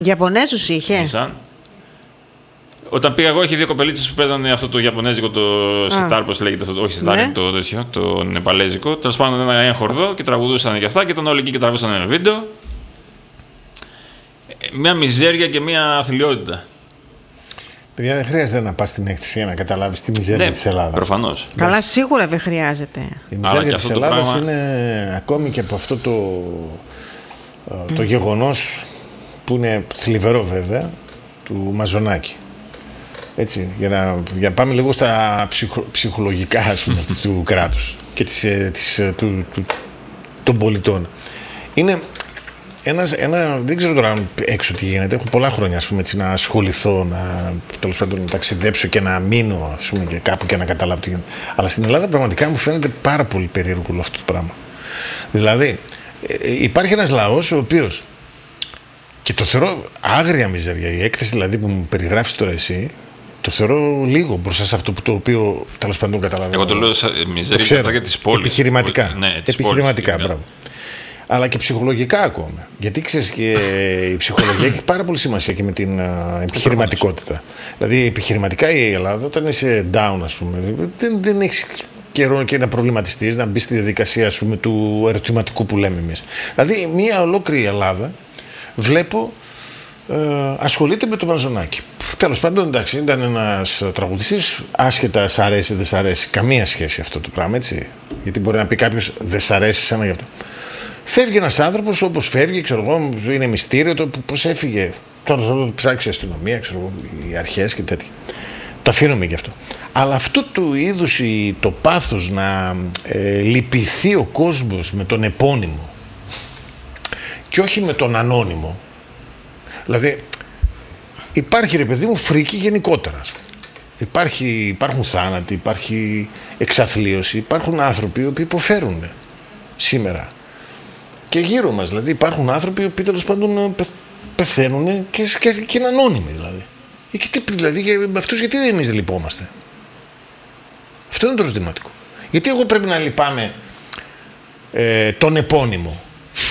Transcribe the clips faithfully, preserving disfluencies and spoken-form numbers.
Ιαπωνέζους είχε. Ήσαν. Όταν πήγα εγώ, είχε δύο κοπελίτσες που παίζανε αυτό το Ιαπωνέζικο, το σιτάρ, πώς λέγεται αυτό, όχι σιτάρ, Ναι. το, το, το νεπαλέζικο. Τέλος πάντων, ένα, ένα χορδό και τραγουδούσαν και αυτά και ήταν όλοι εκεί και τραβούσαν ένα βίντεο. Μια μιζέρια και μια αθλιότητα. Παιδιά, δεν χρειάζεται να πας στην έκθεση για να καταλάβεις τη μιζέρια Ναι, της Ελλάδας. προφανώς. Καλά, σίγουρα δεν χρειάζεται. Η μιζέρια της το Ελλάδας πράγμα... είναι ακόμη και από αυτό το, το mm. γεγονός που είναι θλιβερό βέβαια, του Μαζονάκη. Έτσι, για να για πάμε λίγο στα ψυχο, ψυχολογικά ας πούμε, του κράτους και της, της, του, του, των πολιτών. Είναι ένας, ένα, δεν ξέρω τώρα έξω τι γίνεται. Έχω πολλά χρόνια ας πούμε, έτσι, να ασχοληθώ, να, τέλος πάντων, να ταξιδέψω και να μείνω ας πούμε, και κάπου και να καταλάβω τι γίνεται. Αλλά στην Ελλάδα πραγματικά μου φαίνεται πάρα πολύ περίεργο όλο αυτό το πράγμα. Δηλαδή, υπάρχει ένας λαός ο οποίος, και το θεωρώ άγρια μιζέρια, η έκθεση δηλαδή που μου περιγράφεις τώρα εσύ, το θεωρώ λίγο μπροστά σε αυτό που το οποίο τέλος πάντων καταλαβαίνω. Εγώ το λέω μιζέρια για τις πόλεις. Επιχειρηματικά. Ναι, Επιχειρηματικά, πόλεις, μπράβο. Αλλά και ψυχολογικά ακόμα. Γιατί ξέρεις και η ψυχολογία έχει πάρα πολύ σημασία και με την uh, επιχειρηματικότητα. Δηλαδή επιχειρηματικά η Ελλάδα όταν είσαι down ας πούμε, δεν, δεν έχεις καιρό και να προβληματιστείς, να μπει στη διαδικασία ας πούμε, του ερωτηματικού που λέμε εμείς. Δηλαδή μια ολόκληρη Ελλάδα βλέπω ε, ασχολείται με το Μαζονάκη. Τέλος πάντων, εντάξει, ήταν ένας τραγουδιστής, άσχετα σ' αρέσει, δεν σ' αρέσει, καμία σχέση αυτό το πράγμα, έτσι. Γιατί μπορεί να πει κάποιος δεν σ' αρέσει σαν γι' αυτό. Φεύγει ένας άνθρωπος όπως φεύγει, ξέρω εγώ, είναι μυστήριο το πώς έφυγε. Τώρα θα το ψάξει η αστυνομία, ξέρω εγώ, οι αρχές και τέτοια. Το αφήνουμε γι' αυτό. Αλλά αυτό του είδους το πάθος να ε, λυπηθεί ο κόσμος με τον επώνυμο και όχι με τον ανώνυμο. Δηλαδή, υπάρχει ρε παιδί μου φρίκη γενικότερα. Υπάρχει, υπάρχουν θάνατοι, υπάρχει εξαθλίωση, υπάρχουν άνθρωποι οι οποίοι υποφέρουν σήμερα. Και γύρω μας, δηλαδή, υπάρχουν άνθρωποι οι οποίοι τέλος πάντων πεθαίνουν και, και, και είναι ανώνυμοι, δηλαδή. Και, δηλαδή, με αυτούς γιατί εμείς δεν λυπόμαστε. Αυτό είναι το ερωτηματικό. Γιατί εγώ πρέπει να λυπάμαι ε, τον επώνυμο.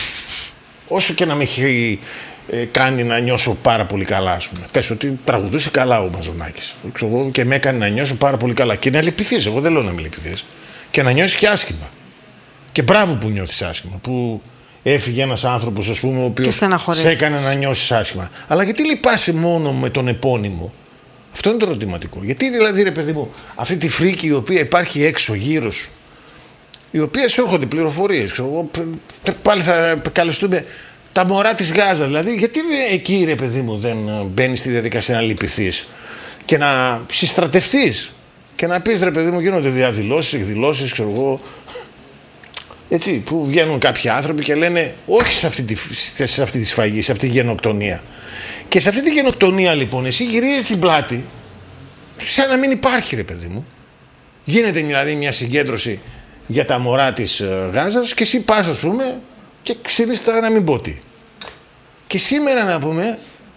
Όσο και να με έχει ε, κάνει να νιώσω πάρα πολύ καλά, ας πούμε. Πες ότι τραγουδούσε καλά ο Μαζονάκης. Και με έκανε να νιώσω πάρα πολύ καλά. Και να λυπηθείς, εγώ δεν λέω να με λυπηθείς. Και να νιώσεις και άσχημα. Και μπράβο που νιώθεις άσχημα. Που έφυγε ένας άνθρωπος, ας πούμε, ο οποίος σε έκανε να νιώσεις άσχημα. Αλλά γιατί λυπάσαι μόνο με τον επώνυμο. Αυτό είναι το ερωτηματικό. Γιατί δηλαδή, ρε παιδί μου, αυτή τη φρίκη η οποία υπάρχει έξω γύρω σου, οι οποίες έρχονται πληροφορίες, ξέρω, πάλι θα καλεστούμε τα μωρά της Γάζα, δηλαδή, γιατί εκεί, ρε παιδί μου, δεν μπαίνεις στη διαδικασία να λυπηθείς και να συστρατευτείς και να πεις, ρε παιδί μου, γίνονται διαδηλώσεις, εκδηλώσεις, ξέρω εγώ, έτσι, που βγαίνουν κάποιοι άνθρωποι και λένε όχι σε αυτή τη, σε αυτή τη σφαγή, σε αυτή τη γενοκτονία. Και σε αυτή τη γενοκτονία, λοιπόν, εσύ γυρίζεις την πλάτη, σαν να μην υπάρχει, ρε παιδί μου. Γίνεται δηλαδή μια συγκέντρωση για τα μωρά της Γάζας και εσύ πας, ας πούμε, και ξύνεις να μην πω τι. Και σήμερα, να πούμε,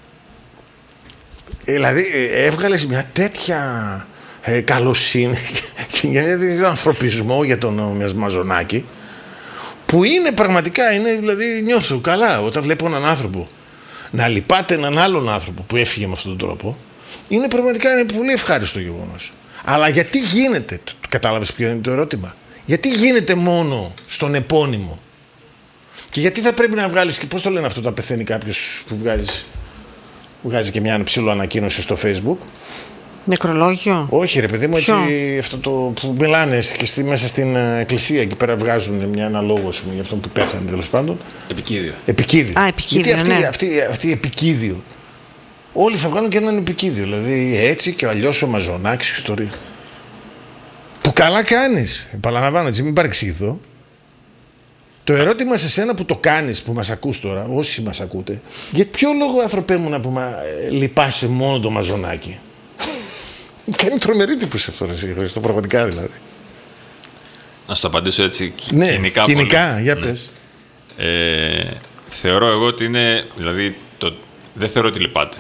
δηλαδή έβγαλες μια τέτοια ε, καλοσύνη και ένα ανθρωπισμό για τον Μαζονάκη, που είναι πραγματικά, είναι, δηλαδή νιώθω καλά όταν βλέπω έναν άνθρωπο να λυπάται έναν άλλον άνθρωπο που έφυγε με αυτόν τον τρόπο. Είναι πραγματικά είναι πολύ ευχάριστο γεγονός. Αλλά γιατί γίνεται, κατάλαβες ποιο είναι το ερώτημα, γιατί γίνεται μόνο στον επώνυμο και γιατί θα πρέπει να βγάλεις, και πώς το λένε αυτό όταν πεθαίνει κάποιος που βγάζεις, βγάζει και μια ψηλό ανακοίνωση στο Facebook. Νεκρολόγιο. Όχι ρε παιδί μου, έτσι, αυτό το που μιλάνε και στη, μέσα στην εκκλησία εκεί πέρα βγάζουν μια, ένα λόγο για αυτόν που πέθανε τέλος πάντων. Επικίδιο. Επικίδιο. Α, επικίδιο. Γιατί αυτή, ναι. αυτή, αυτή, αυτή επικίδιο. Όλοι θα βγάλουν και έναν επικίδιο. Δηλαδή έτσι και αλλιώς ο Μαζονάκης ιστορία. Που καλά κάνεις. Επαναλαμβάνω έτσι, μην παρεξηγηθώ. Το ερώτημα σε σένα που το κάνεις, που μας ακούς τώρα, όσοι μας ακούτε, για ποιο λόγο, άνθρωπέ μου, να πούμε, λυπάσαι μόνο το Μαζονάκη. Κάνει τρομερή τύπους αυτό, εσύ, Χριστό, πραγματικά δηλαδή. Να σου το απαντήσω έτσι ναι, κοινικά. Κοινικά, πολύ. για ναι. πες. Ε, θεωρώ εγώ ότι είναι, δηλαδή, το, δεν θεωρώ ότι λυπάται.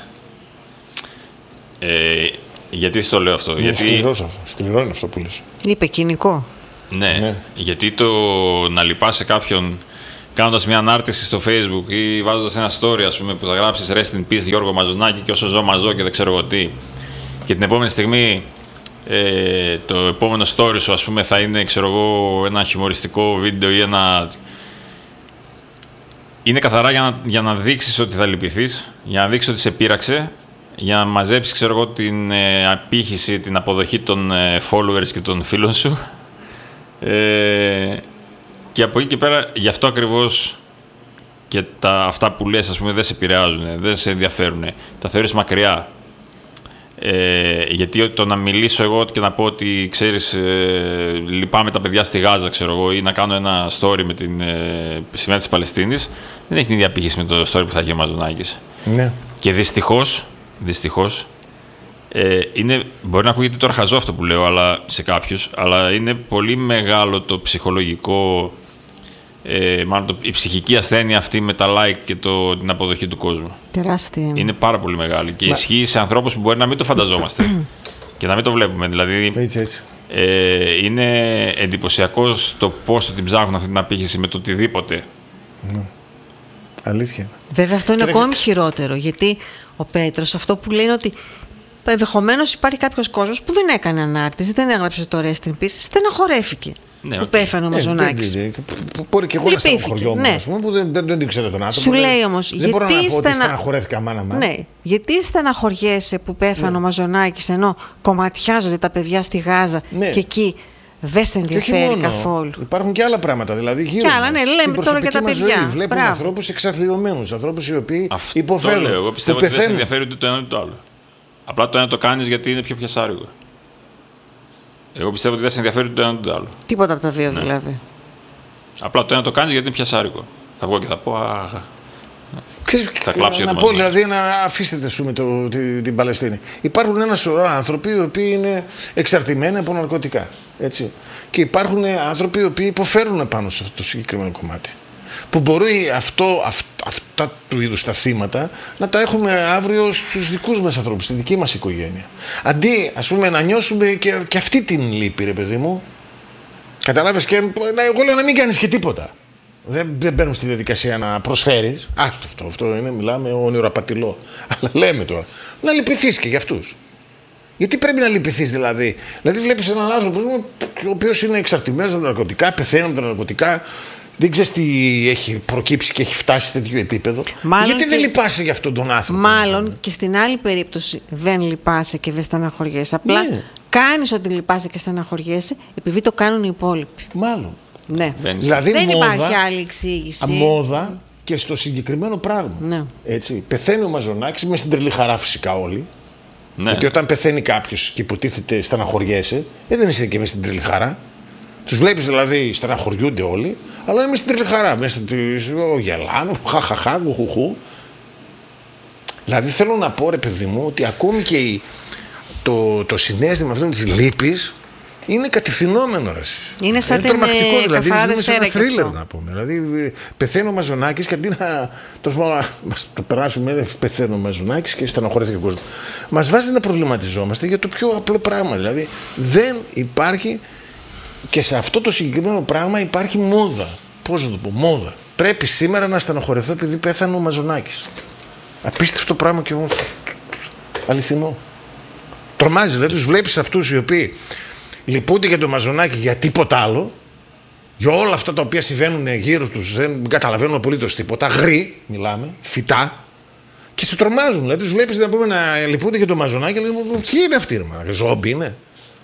Ε, γιατί στο λέω αυτό. Είναι γιατί... σκληρός, σκληρό είναι αυτό που λες. Είπε κοινικό. Ναι, ναι, γιατί το να λυπάσαι κάποιον κάνοντας μια ανάρτηση στο Facebook ή βάζοντας ένα story, ας πούμε, που θα γράψεις Rest in Peace Γιώργο Μαζονάκη και όσο ζω μαζώ και δεν ξέρω εγώ τι, και την επόμενη στιγμή ε, το επόμενο story σου, ας πούμε, θα είναι, ξέρω εγώ, ένα χιουμοριστικό βίντεο ή ένα... Είναι καθαρά για να, για να δείξεις ότι θα λυπηθείς, για να δείξεις ότι σε πείραξε, για να μαζέψεις, ξέρω εγώ, την ε, απήχηση, την αποδοχή των ε, followers και των φίλων σου. Ε, και από εκεί και πέρα, γι' αυτό ακριβώς και τα, αυτά που λες, ας πούμε, δεν σε επηρεάζουν, δεν σε ενδιαφέρουν. Τα θεωρείς μακριά. Ε, γιατί το να μιλήσω εγώ και να πω ότι, ξέρεις, ε, λυπάμαι τα παιδιά στη Γάζα, ξέρω εγώ, ή να κάνω ένα story με την ε, σημαία της Παλαιστίνης, δεν έχει την ίδια απήχηση με το story που θα έχει ο Μαζονάκης. Ναι. Και δυστυχώς, δυστυχώς ε, είναι, μπορεί να ακούγεται τώρα χαζό αυτό που λέω, αλλά, σε κάποιους, αλλά είναι πολύ μεγάλο το ψυχολογικό, ε, μάλλον το, η ψυχική ασθένεια αυτή με τα like και το, την αποδοχή του κόσμου. Τεράστια. Είναι πάρα πολύ μεγάλη και Μα... ισχύει σε ανθρώπους που μπορεί να μην το φανταζόμαστε και να μην το βλέπουμε. Δηλαδή, έτσι, έτσι. Ε, είναι εντυπωσιακό το πόσο την ψάχνουν αυτή την απήχηση με το οτιδήποτε. Ναι. Αλήθεια. Βέβαια αυτό είναι και ακόμη δεν... χειρότερο, γιατί ο Πέτρος αυτό που λέει είναι ότι ενδεχομένως υπάρχει κάποιος κόσμος που δεν έκανε ανάρτηση, δεν έγραψε το Rest in Peace, στεναχωρέθηκε. Ναι, που okay. πέθανε ο Μαζονάκης. Ε, μπορεί και εγώ να στεναχωριόμουν, ναι. Ας πούμε, που δεν, δεν, δεν την ξέρω τον άνθρωπο. Σου λέει όμως, δεν γιατί μπορώ να πω στενα... ότι στεναχωρέθηκα μάνα μάνα. Ναι, γιατί στεναχωριέσαι που πέθανε ναι. ο Μαζονάκης, ενώ κομματιάζονται τα παιδιά στη Γάζα ναι. και εκεί δεν σε ενδιαφέρει καθόλου. Υπάρχουν και άλλα πράγματα. Δηλαδή, γύρω και άλλα, ναι, λέμε τώρα για τα παιδιά. Ζωή, βλέπουμε ανθρώπους εξαθλιωμένους, ανθρώπους οι οποίοι αυτό υποφέρουν. Λέω. Εγώ πιστεύω ότι δεν σε ενδιαφέρει ούτε το ένα ούτε το άλλο. Απλά το ένα το κάνεις γιατί είναι πιο πιασάρικο. Εγώ πιστεύω ότι δεν σε ενδιαφέρει ούτε το ένα ούτε το άλλο. Τίποτα από τα δύο ναι. δηλαδή. Απλά το ένα το κάνεις γιατί είναι πιασάρικο. Θα βγω και θα πω. Αχ. Ξέρεις, θα κλάψει να πω δηλαδή να αφήσετε σου το, την, την Παλαιστίνη. Υπάρχουν ένα σωρό άνθρωποι οι οποίοι είναι εξαρτημένοι από ναρκωτικά. Έτσι. Και υπάρχουν άνθρωποι οι οποίοι υποφέρουν πάνω σε αυτό το συγκεκριμένο κομμάτι. Που μπορεί αυτό, αυ, αυτά του είδους τα θύματα να τα έχουμε αύριο στους δικούς μας ανθρώπους, στη δική μας οικογένεια. Αντί, ας πούμε, να νιώσουμε και, και αυτή την λύπη, ρε παιδί μου. Καταλάβες, και εγώ λέω να μην κάνεις και τίποτα. Δεν, δεν μπαίνουν στη διαδικασία να προσφέρεις. Άστο αυτό, αυτό είναι, μιλάμε όνειροαπατηλό. Αλλά λέμε τώρα, να λυπηθείς και για αυτούς. Γιατί πρέπει να λυπηθείς δηλαδή. Δηλαδή βλέπεις έναν άνθρωπο ο οποίος είναι εξαρτημένος από τα ναρκωτικά, πεθαίνει από τα ναρκωτικά, δεν ξέρεις τι έχει προκύψει και έχει φτάσει σε τέτοιο επίπεδο. Μάλλον γιατί και... δεν λυπάσαι για αυτόν τον άνθρωπο. Μάλλον και στην άλλη περίπτωση δεν λυπάσαι και δεν στεναχωριέσαι. Απλά ναι. κάνεις ότι λυπάσαι και στεναχωριέσαι επειδή το κάνουν οι υπόλοιποι. Μάλλον. Ναι. Δηλαδή, δεν μόδα, υπάρχει άλλη εξήγηση. Μόδα και στο συγκεκριμένο πράγμα. Ναι. Έτσι. Πεθαίνει ο Μαζονάκης με στην τρελή χαρά φυσικά όλοι. Ναι. Γιατί όταν πεθαίνει κάποιος και υποτίθεται στεναχωριέσαι, ε, δεν είσαι και μέσα στην τρελή χαρά. Τους βλέπεις δηλαδή στεναχωριούνται όλοι, αλλά είμαι στην τρελή χαρά. Μέσα στη γελάνε, χαχαχά, γουχουχού. Δηλαδή θέλω να πω, ρε παιδί μου, ότι ακόμη και η, το, το συναίσθημα αυτό της λύπης είναι κατευθυνόμενο, ρε. Είναι σαν είναι τρομακτικό, δηλαδή ζούμε σε ένα θρίλερ να πούμε. Δηλαδή πεθαίνει ο Μαζονάκης και αντί να το, μας το περάσουμε, πεθαίνει ο Μαζονάκης και στεναχωρέθηκε ο κόσμος. Μας βάζει να προβληματιζόμαστε για το πιο απλό πράγμα. Δηλαδή δεν υπάρχει, και σε αυτό το συγκεκριμένο πράγμα υπάρχει μόδα. Πώς να το πω, μόδα. Πρέπει σήμερα να στεναχωρεθώ επειδή πέθανε ο Μαζονάκης. Απίστευτο πράγμα και όμως αληθινό. Τρομάζει, δηλαδή τους βλέπεις αυτούς οι οποίοι λυπούνται για το Μαζονάκη για τίποτα άλλο, για όλα αυτά τα οποία συμβαίνουν γύρω τους, δεν καταλαβαίνουν απολύτως τίποτα, γρή, μιλάμε, φυτά, και σε τρομάζουν. Δηλαδή τους βλέπεις να, πούμε, να λυπούνται για το Μαζονάκη και λένε, τι είναι αυτοί, ρε μάνα, ζόμπι είναι.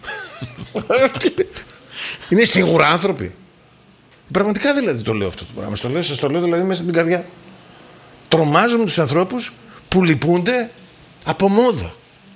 Είναι σίγουρα άνθρωποι. Πραγματικά δηλαδή το λέω αυτό το πράγμα. Στο λέω, σας το λέω δηλαδή μέσα στην καρδιά. Τρομάζουμε τους ανθρώπους που λυπούνται από μόδα.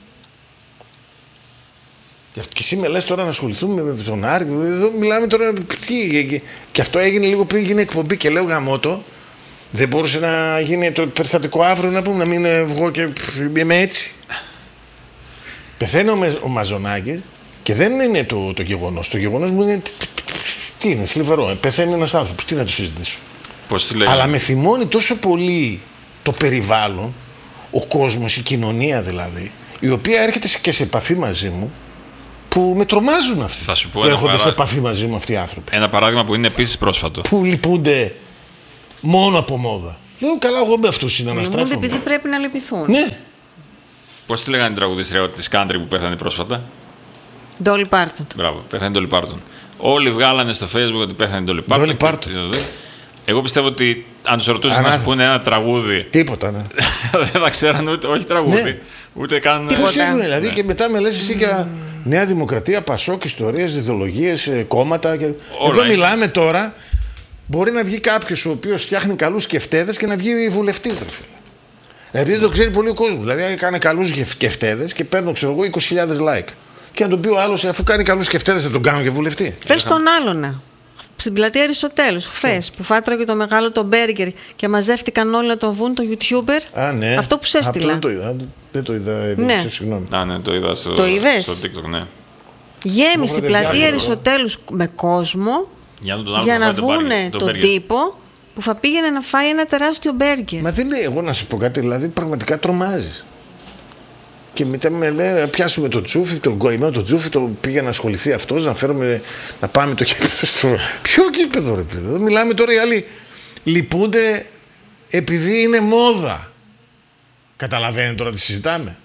Και εσύ με λες τώρα να ασχοληθούμε με τον Άρη. Εδώ μιλάμε τώρα. Τι, και αυτό έγινε λίγο πριν γίνει εκπομπή και λέω γαμώτο. Δεν μπορούσε να γίνει το περιστατικό αύριο να πούμε, να μην βγω και είμαι έτσι. Πεθαίνει ο, ο Μαζονάκης και δεν είναι το, το γεγονός. Το γεγονός μου είναι. Τι είναι, θλιβερό. Πεθαίνει ένας άνθρωπος. Τι να το συζητήσω. Πώς τη λέει. Αλλά με θυμώνει τόσο πολύ το περιβάλλον, ο κόσμος, η κοινωνία δηλαδή, η οποία έρχεται και σε επαφή μαζί μου, που με τρομάζουν αυτοί. Θα σου πω που ένα έρχονται παρά... σε επαφή μαζί μου αυτοί οι άνθρωποι. Ένα παράδειγμα που είναι επίσης πρόσφατο. Που λυπούνται μόνο από μόδα. Λέω καλά, εγώ με αυτούς συναναστράφομαι. Λυπούνται επειδή πρέπει να λυπηθούν. Ναι. Πώς τη λέγανε την τραγουδίστρια της country που πέθανε πρόσφατα? Dolly Parton. Μπράβο, πέθανε Dolly Parton. Όλοι βγάλανε στο Facebook ότι πέθανε Dolly Parton. Dolly Parton. Εγώ πιστεύω ότι αν τους ρωτούσες να σου πούνε ένα τραγούδι. Τίποτα, ναι. Δεν θα ξέρανε ούτε, όχι τραγούδι, ναι. Ούτε καν. Τι είναι, δηλαδή, ναι. Και μετά με λες εσύ για Νέα Δημοκρατία, Πασόκ, ιστορίες, ιδεολογίες, κόμματα. Και... Εδώ είναι. Μιλάμε τώρα. Μπορεί να βγει κάποιος ο οποίος φτιάχνει καλούς κεφτέδες και να βγει βουλευτής, ρε φίλε. Δηλαδή δεν το ξέρει πολύ ο κόσμος. Δηλαδή έκανε καλούς κεφτέδες και παίρνω, ξέρω εγώ, είκοσι χιλιάδες like. Και να τον πει ο άλλος, αφού κάνει καλούς κεφτέδες, θα τον κάνω και βουλευτή. Πες τον άλλον. Στην πλατεία Αριστοτέλους, χθες, που φάτραγε το μεγάλο το μπέργκερ και μαζεύτηκαν όλοι να τον βουν, το YouTuber. Α, ναι. Αυτό που σε έστειλα. Αυτό δεν το είδα. Δεν το είδα. Ναι. Συγγνώμη. Α, ναι, το είδα στο, το είδες? στο TikTok, ναι. Γέμισε η πλατεία Αριστοτέλους με κόσμο για, για να βούνε τον, τον τύπο που θα πήγαινε να φάει ένα τεράστιο μπέργκερ. Μα δεν είναι, εγώ να σου πω κάτι, δηλαδή πραγματικά τρομάζεις. Και μετά με λέει, πιάσουμε το τσούφι, τον κοημένο το τσούφι, το πήγε να ασχοληθεί αυτός, να φέρουμε, να πάμε το κήπεδο στο. Ποιο κήπεδο, ρε παιδί? Μιλάμε τώρα, οι άλλοι λυπούνται επειδή είναι μόδα. Καταλαβαίνετε τώρα τι συζητάμε?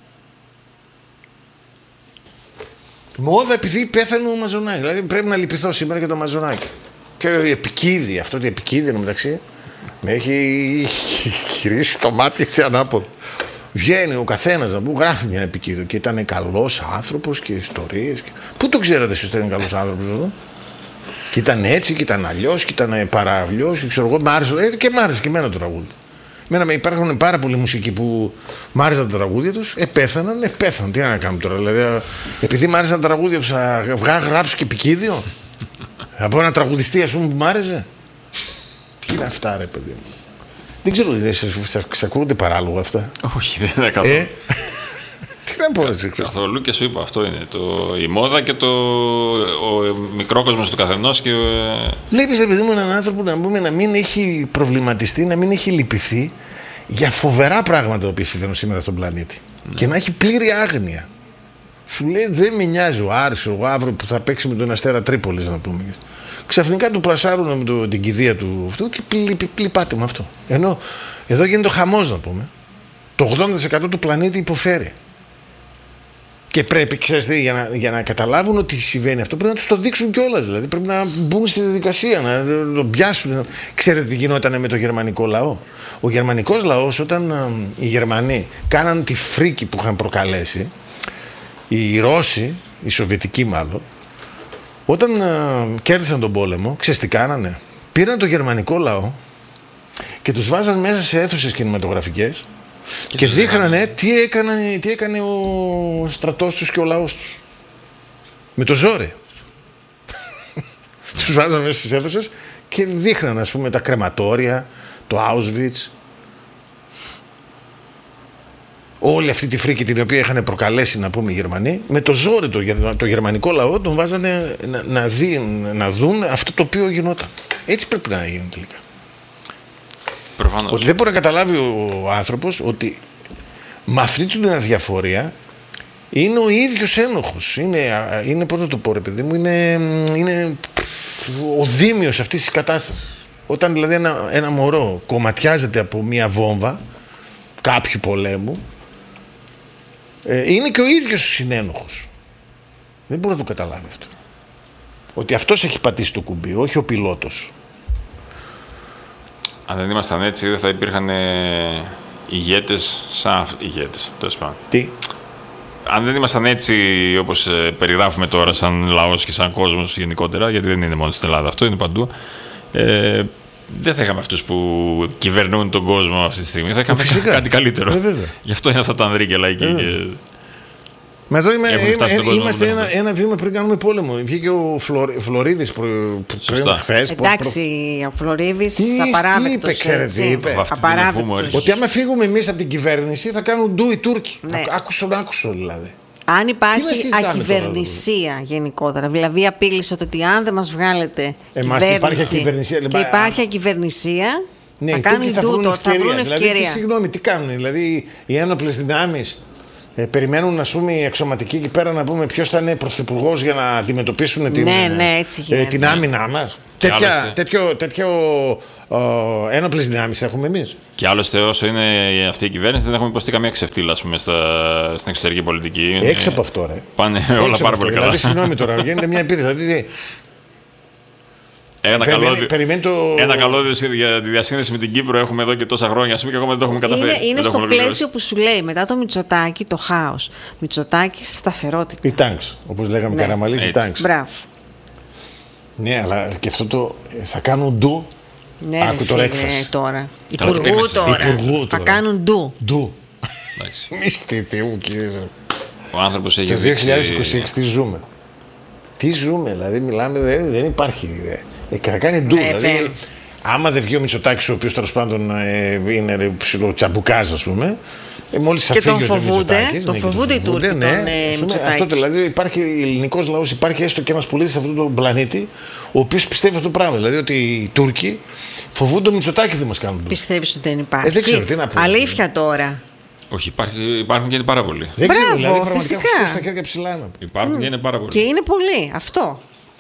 Μόδα επειδή πέθανε ο Μαζονάκη. Δηλαδή πρέπει να λυπηθώ σήμερα για το Μαζονάκη. Και η επικίδη, αυτό το επικίδη ενώ μεταξύ, με έχει γυρίσει το μάτι έτσι ανάποδο. Βγαίνει ο καθένας να μου γράφει μια επικίδο και ήταν καλός άνθρωπος και ιστορίες. Και... Πού το ξέρατε εσείς ότι ήταν καλός άνθρωπος εδώ? Και ήταν έτσι, και ήταν αλλιώς, και ήταν παραβλιός, και ξέρω εγώ, μ' άρεσε, και μ' άρεσε και εμένα το τραγούδι. Εμένα υπάρχουν πάρα πολλοί μουσικοί που μ' άρεσαν τα τραγούδια τους, επέθαναν, επέθαναν. Τι να κάνουμε τώρα, δηλαδή, επειδή μ' άρεσαν τα τραγούδια τους, θα γράψω και επικίδιο. Από ένα τραγουδιστή, ας πούμε, που μ' άρεσε. Τι είναι αυτά, ρε παιδί μου? Δεν ξέρω, σας ακούγονται παράλογα αυτά? Όχι, δεν είναι καθόλου. Ε? Τι να πω, εσύ? Στο Λούκε σου είπα, αυτό είναι το, η μόδα και το ο μικρό κόσμος του καθενός. Και... Βλέπεις, ρε παιδί μου, έναν άνθρωπο να, πούμε, να μην έχει προβληματιστεί, να μην έχει λυπηθεί για φοβερά πράγματα που συμβαίνουν σήμερα στον πλανήτη. Ναι. Και να έχει πλήρη άγνοια. Σου λέει, δεν με νοιάζει ο Άρης, ο αύριο που θα παίξει με τον Αστέρα Τρίπολης, να πούμε. Ξαφνικά του πλασάρουν με το, την κηδεία του αυτού και πλυπάται με αυτό. Ενώ εδώ γίνεται ο χαμός, να πούμε. Το ογδόντα τοις εκατό του πλανήτη υποφέρει. Και πρέπει, ξέρεις, για να, για να καταλάβουν ότι συμβαίνει αυτό, πρέπει να τους το δείξουν κιόλας. Δηλαδή πρέπει να μπουν στη διαδικασία, να το πιάσουν. Ξέρετε τι γινόταν με το γερμανικό λαό? Ο γερμανικός λαός, όταν α, οι Γερμανοί κάναν τη φρίκη που είχαν προκαλέσει, οι Ρώσοι, οι Σοβιετικοί μάλλον, όταν α, κέρδισαν τον πόλεμο, ξέρεις τι κάνανε? Πήραν το γερμανικό λαό και τους βάζαν μέσα σε αίθουσες κινηματογραφικές και, και δείχνανε τι έκανε, τι έκανε ο στρατός τους και ο λαός τους. Με το ζόρι. Τους βάζαν μέσα στις αίθουσες και δείχνανε, ας πούμε, τα κρεματόρια, το Auschwitz. Όλη αυτή τη φρίκη την οποία είχαν προκαλέσει, να πούμε, οι Γερμανοί, με το ζόρι το, το γερμανικό λαό τον βάζανε να, να, δει, να δουν αυτό το οποίο γινόταν. Έτσι πρέπει να γίνει τελικά. Προφανώς. Ότι δεν μπορεί να καταλάβει ο άνθρωπος ότι με αυτή την αδιαφορία είναι ο ίδιος ένοχος. Είναι, είναι πώς να το πω, ρε παιδί μου, είναι, είναι ο δίμιος αυτής της κατάστασης. Όταν δηλαδή ένα, ένα μωρό κομματιάζεται από μια βόμβα κάποιου πολέμου, είναι και ο ίδιος ο συνένοχος. Δεν μπορεί να το καταλάβει αυτό. Ότι αυτός έχει πατήσει το κουμπί, όχι ο πιλότος. Αν δεν ήμασταν έτσι, δεν θα υπήρχαν ε, ηγέτες σαν ηγέτες, τέλος πάντων. Τι? Αν δεν ήμασταν έτσι όπως ε, περιγράφουμε τώρα σαν λαός και σαν κόσμος γενικότερα, γιατί δεν είναι μόνο στην Ελλάδα αυτό, είναι παντού, ε, δεν θα είχαμε αυτούς που κυβερνούν τον κόσμο αυτή τη στιγμή. Θα είχαμε Φυσικά. κάτι καλύτερο. Ε, Γι' αυτό είναι αυτά τα ανδρίκια εκεί. Ε, και... Μα εδώ είμαι, είμαι, είμαστε ένα, ένα βήμα πριν κάνουμε πόλεμο. Βγήκε ο Φλωρ, Φλωρίδης πριν χθες. Εντάξει, ο Φλωρίδης απαράδεκτος. Τι είπε, ξέρετε τι είπε? Απαράδεκτος. Ότι άμα φύγουμε εμείς από την κυβέρνηση θα κάνουν ντου οι Τούρκοι. Ναι. Άκουσον, άκουσον δηλαδή. Αν υπάρχει ακυβερνησία γενικότερα, δηλαδή απείλησε ότι αν δεν μας βγάλετε Εμάς υπάρχει ακυβερνησία, και υπάρχει ακυβερνησία, ναι, θα κάνουν τούτο, θα βρουν ευκαιρία. Δηλαδή, τι, συγγνώμη, τι κάνουν, δηλαδή οι ένοπλες δυνάμεις Ε, περιμένουν, ας πούμε, οι αξιωματικοί εκεί πέρα να πούμε ποιος θα είναι πρωθυπουργός για να αντιμετωπίσουν την, ναι, ναι, έτσι ε, την άμυνά μας. Τέτοια, τέτοιο, τέτοιο ε, ένοπλες δυνάμεις έχουμε εμείς. Και άλλωστε, όσο είναι αυτή η κυβέρνηση, δεν έχουμε υποστεί καμία ξεφτύλα, ας πούμε, στα, στην εξωτερική πολιτική. Έξω από αυτό, ρε. Πάνε Έξω όλα πάρα αυτό, πολύ καλά. Δηλαδή, συγγνώμη τώρα, γίνεται μια επίθεση. Δηλαδή, Ένα, περιμένει, καλώδιο, το... ένα καλώδιο για τη διασύνδεση με την Κύπρο έχουμε εδώ και τόσα χρόνια, ας πούμε, και ακόμα δεν το έχουμε καταφέρει. Είναι, είναι στο πλαίσιο που σου λέει μετά το Μητσοτάκη το χάος. Μητσοτάκη σταθερότητα. Οι τάγκς, όπως λέγαμε, ναι. Καραμαλής, οι τάγκς. Μπράβο. Ναι, αλλά και αυτό το θα κάνουν ντου. Ναι, άκου τώρα έκφραση. Τώρα. Υπουργού τώρα. Υπουργού θα κάνουν ντου. Ντου. Μυστήτη μου, κύριε. Ο άνθρωπος έχει το δύο χιλιάδες είκοσι έξι τι ζούμε. Τι ζούμε, δηλαδή μιλάμε, δεν, δεν υπάρχει. Ε, θα κάνει ντου. Ναι, δηλαδή, δε. άμα δεν βγει ο Μητσοτάκης, ο οποίος τέλος πάντων ε, είναι ψηλό τσαμπουκάζ, ας πούμε. Ε, μόλις θα και φύγει τον ο Μητσοτάκης. Τον φοβούνται οι Τούρκοι. Ναι, τον, ε, πούμε, αυτό δηλαδή υπάρχει, ο ελληνικός λαός, υπάρχει έστω και ένας πολίτης σε αυτόν τον πλανήτη, ο οποίος πιστεύει αυτό το πράγμα. Δηλαδή ότι οι Τούρκοι φοβούνται τον Μητσοτάκη, δεν μας κάνουν. Πιστεύεις ότι δεν υπάρχει? Ε, δεν ξέρω τι να πω. Αλήθεια τώρα. Όχι, υπάρχει, υπάρχουν και είναι πάρα πολλοί. Δεν Μπράβο, ξέρω, δηλαδή πραγματικά φυσικά. έχω στα χέρια ψηλά. Να. Υπάρχουν mm. και είναι πάρα πολλοί. Και είναι πολλοί, αυτό.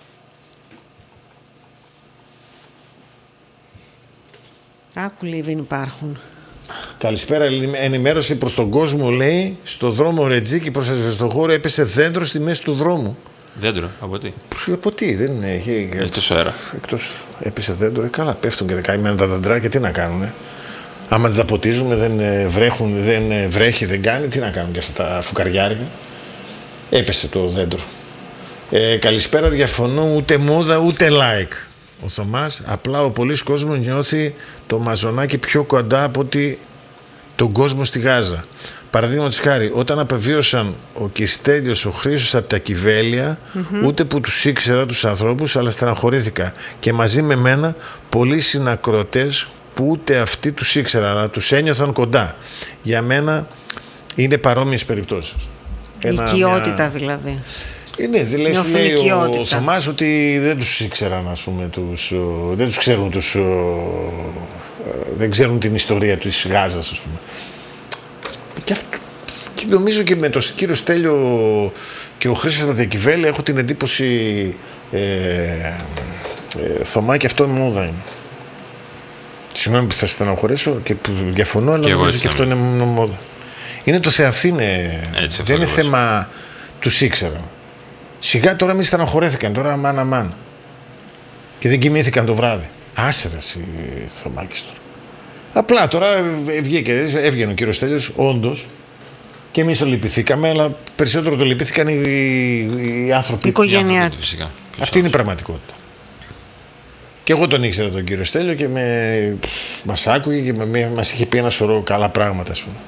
Άκου, λέει, δεν υπάρχουν. Καλησπέρα, ενημέρωση προς τον κόσμο, λέει, στο δρόμο Ρετζίκη προς Ασβεστοχώρο έπεσε δέντρο στη μέση του δρόμου. Δέντρο, από τι? Από τι, δεν έχει. Εκτός αέρα. Εκτός, έπεσε δέντρο, ε, καλά, πέφτουν και δεκαημένα τα δεντράκια, τι να κάνουνε. Άμα δεν τα ποτίζουμε, δεν βρέχουν, δεν βρέχει, δεν κάνει, τι να κάνουν και αυτά τα φουκαριάρικα. Έπεσε το δέντρο. Ε, καλησπέρα, διαφωνώ, ούτε μόδα ούτε like. Ο Θωμάς, απλά ο πολλής κόσμος νιώθει το μαζονάκι πιο κοντά από ότι τον κόσμο στη Γάζα. Παραδείγματος χάρη, όταν απεβίωσαν ο Κιστέλιος, ο Χρήστος από τα Κιβέλια, mm-hmm. ούτε που τους ήξερα τους ανθρώπους, αλλά στεναχωρήθηκα. Και μαζί με μένα πολλοί συνακροατές που ούτε αυτοί τους ήξερα, αλλά τους ένιωθαν κοντά. Για μένα είναι παρόμοιες περιπτώσεις. Οικειότητα μια... δηλαδή. Ναι, δηλαδή σου λέει ο Θωμάς ότι δεν τους ήξεραν, ας πούμε, τους, δεν τους ξέρουν τους, δεν ξέρουν την ιστορία της Γάζας, ας πούμε. Και, αυτό, και νομίζω και με τον κύριο Στέλιο και ο Χρήστος Αδεκιβέλη έχω την εντύπωση ε, ε, Θωμά, και αυτό μόδα είναι. Συγγνώμη που θα στεναχωρέσω και που διαφωνώ, αλλά νομίζω και αυτό είναι μόδα. Είναι το Θεαθήνε, δεν είναι θέμα τους ήξεραν. Σιγά τώρα μη στεναχωρέθηκαν, τώρα αμάν αμάν. Και δεν κοιμήθηκαν το βράδυ. Άσερας οι Θωμάκης τώρα. Απλά τώρα βγήκε, έβγαινε ο κύριος Στέλιος, όντως, και εμείς το λυπηθήκαμε, αλλά περισσότερο το λυπήθηκαν οι, οι, οι άνθρωποι. Η οικογένειά του. Αυτή είναι η πραγματικότητα. Και εγώ τον ήξερα τον κύριο Στέλιο και με, μας άκουγε και με, μας είχε πει ένα σωρό καλά πράγματα, ας πούμε.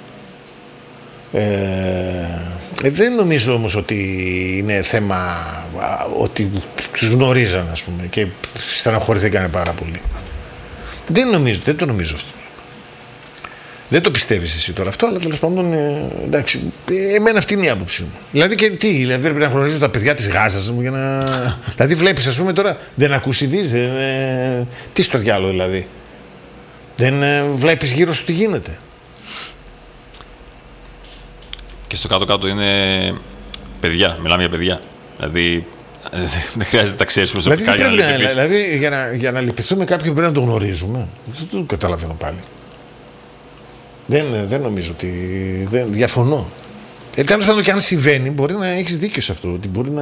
Ε, δεν νομίζω όμως ότι είναι θέμα ότι τους γνωρίζαν, ας πούμε, και στεναχωρηθήκανε πάρα πολύ. Δεν νομίζω, δεν το νομίζω αυτό. Δεν το πιστεύεις εσύ τώρα αυτό, αλλά τέλος πάντων, ε, εντάξει, εμένα αυτή είναι η άποψή μου. Δηλαδή και τι, δηλαδή πρέπει να γνωρίζουν τα παιδιά της Γάζας μου για να... δηλαδή βλέπεις, ας πούμε, τώρα δεν ακούς ειδήσεις, δεν, ε, τι στο διάλογο δηλαδή. Δεν ε, βλέπεις γύρω σου τι γίνεται. Και στο κάτω-κάτω είναι παιδιά, μιλάμε για παιδιά. Δηλαδή δεν χρειάζεται να τα ξέρεις προσωπικά δηλαδή, για να λυπηθείς. Δηλαδή για να, για να λυπηθούμε κάποιον πρέπει να τον γνωρίζουμε. Δεν το καταλαβαίνω πάλι. Δεν, δεν νομίζω ότι... Δεν, διαφωνώ. Ε, τέλος πάντων, και αν συμβαίνει, μπορεί να έχεις δίκιο σε αυτό. Ότι μπορεί να...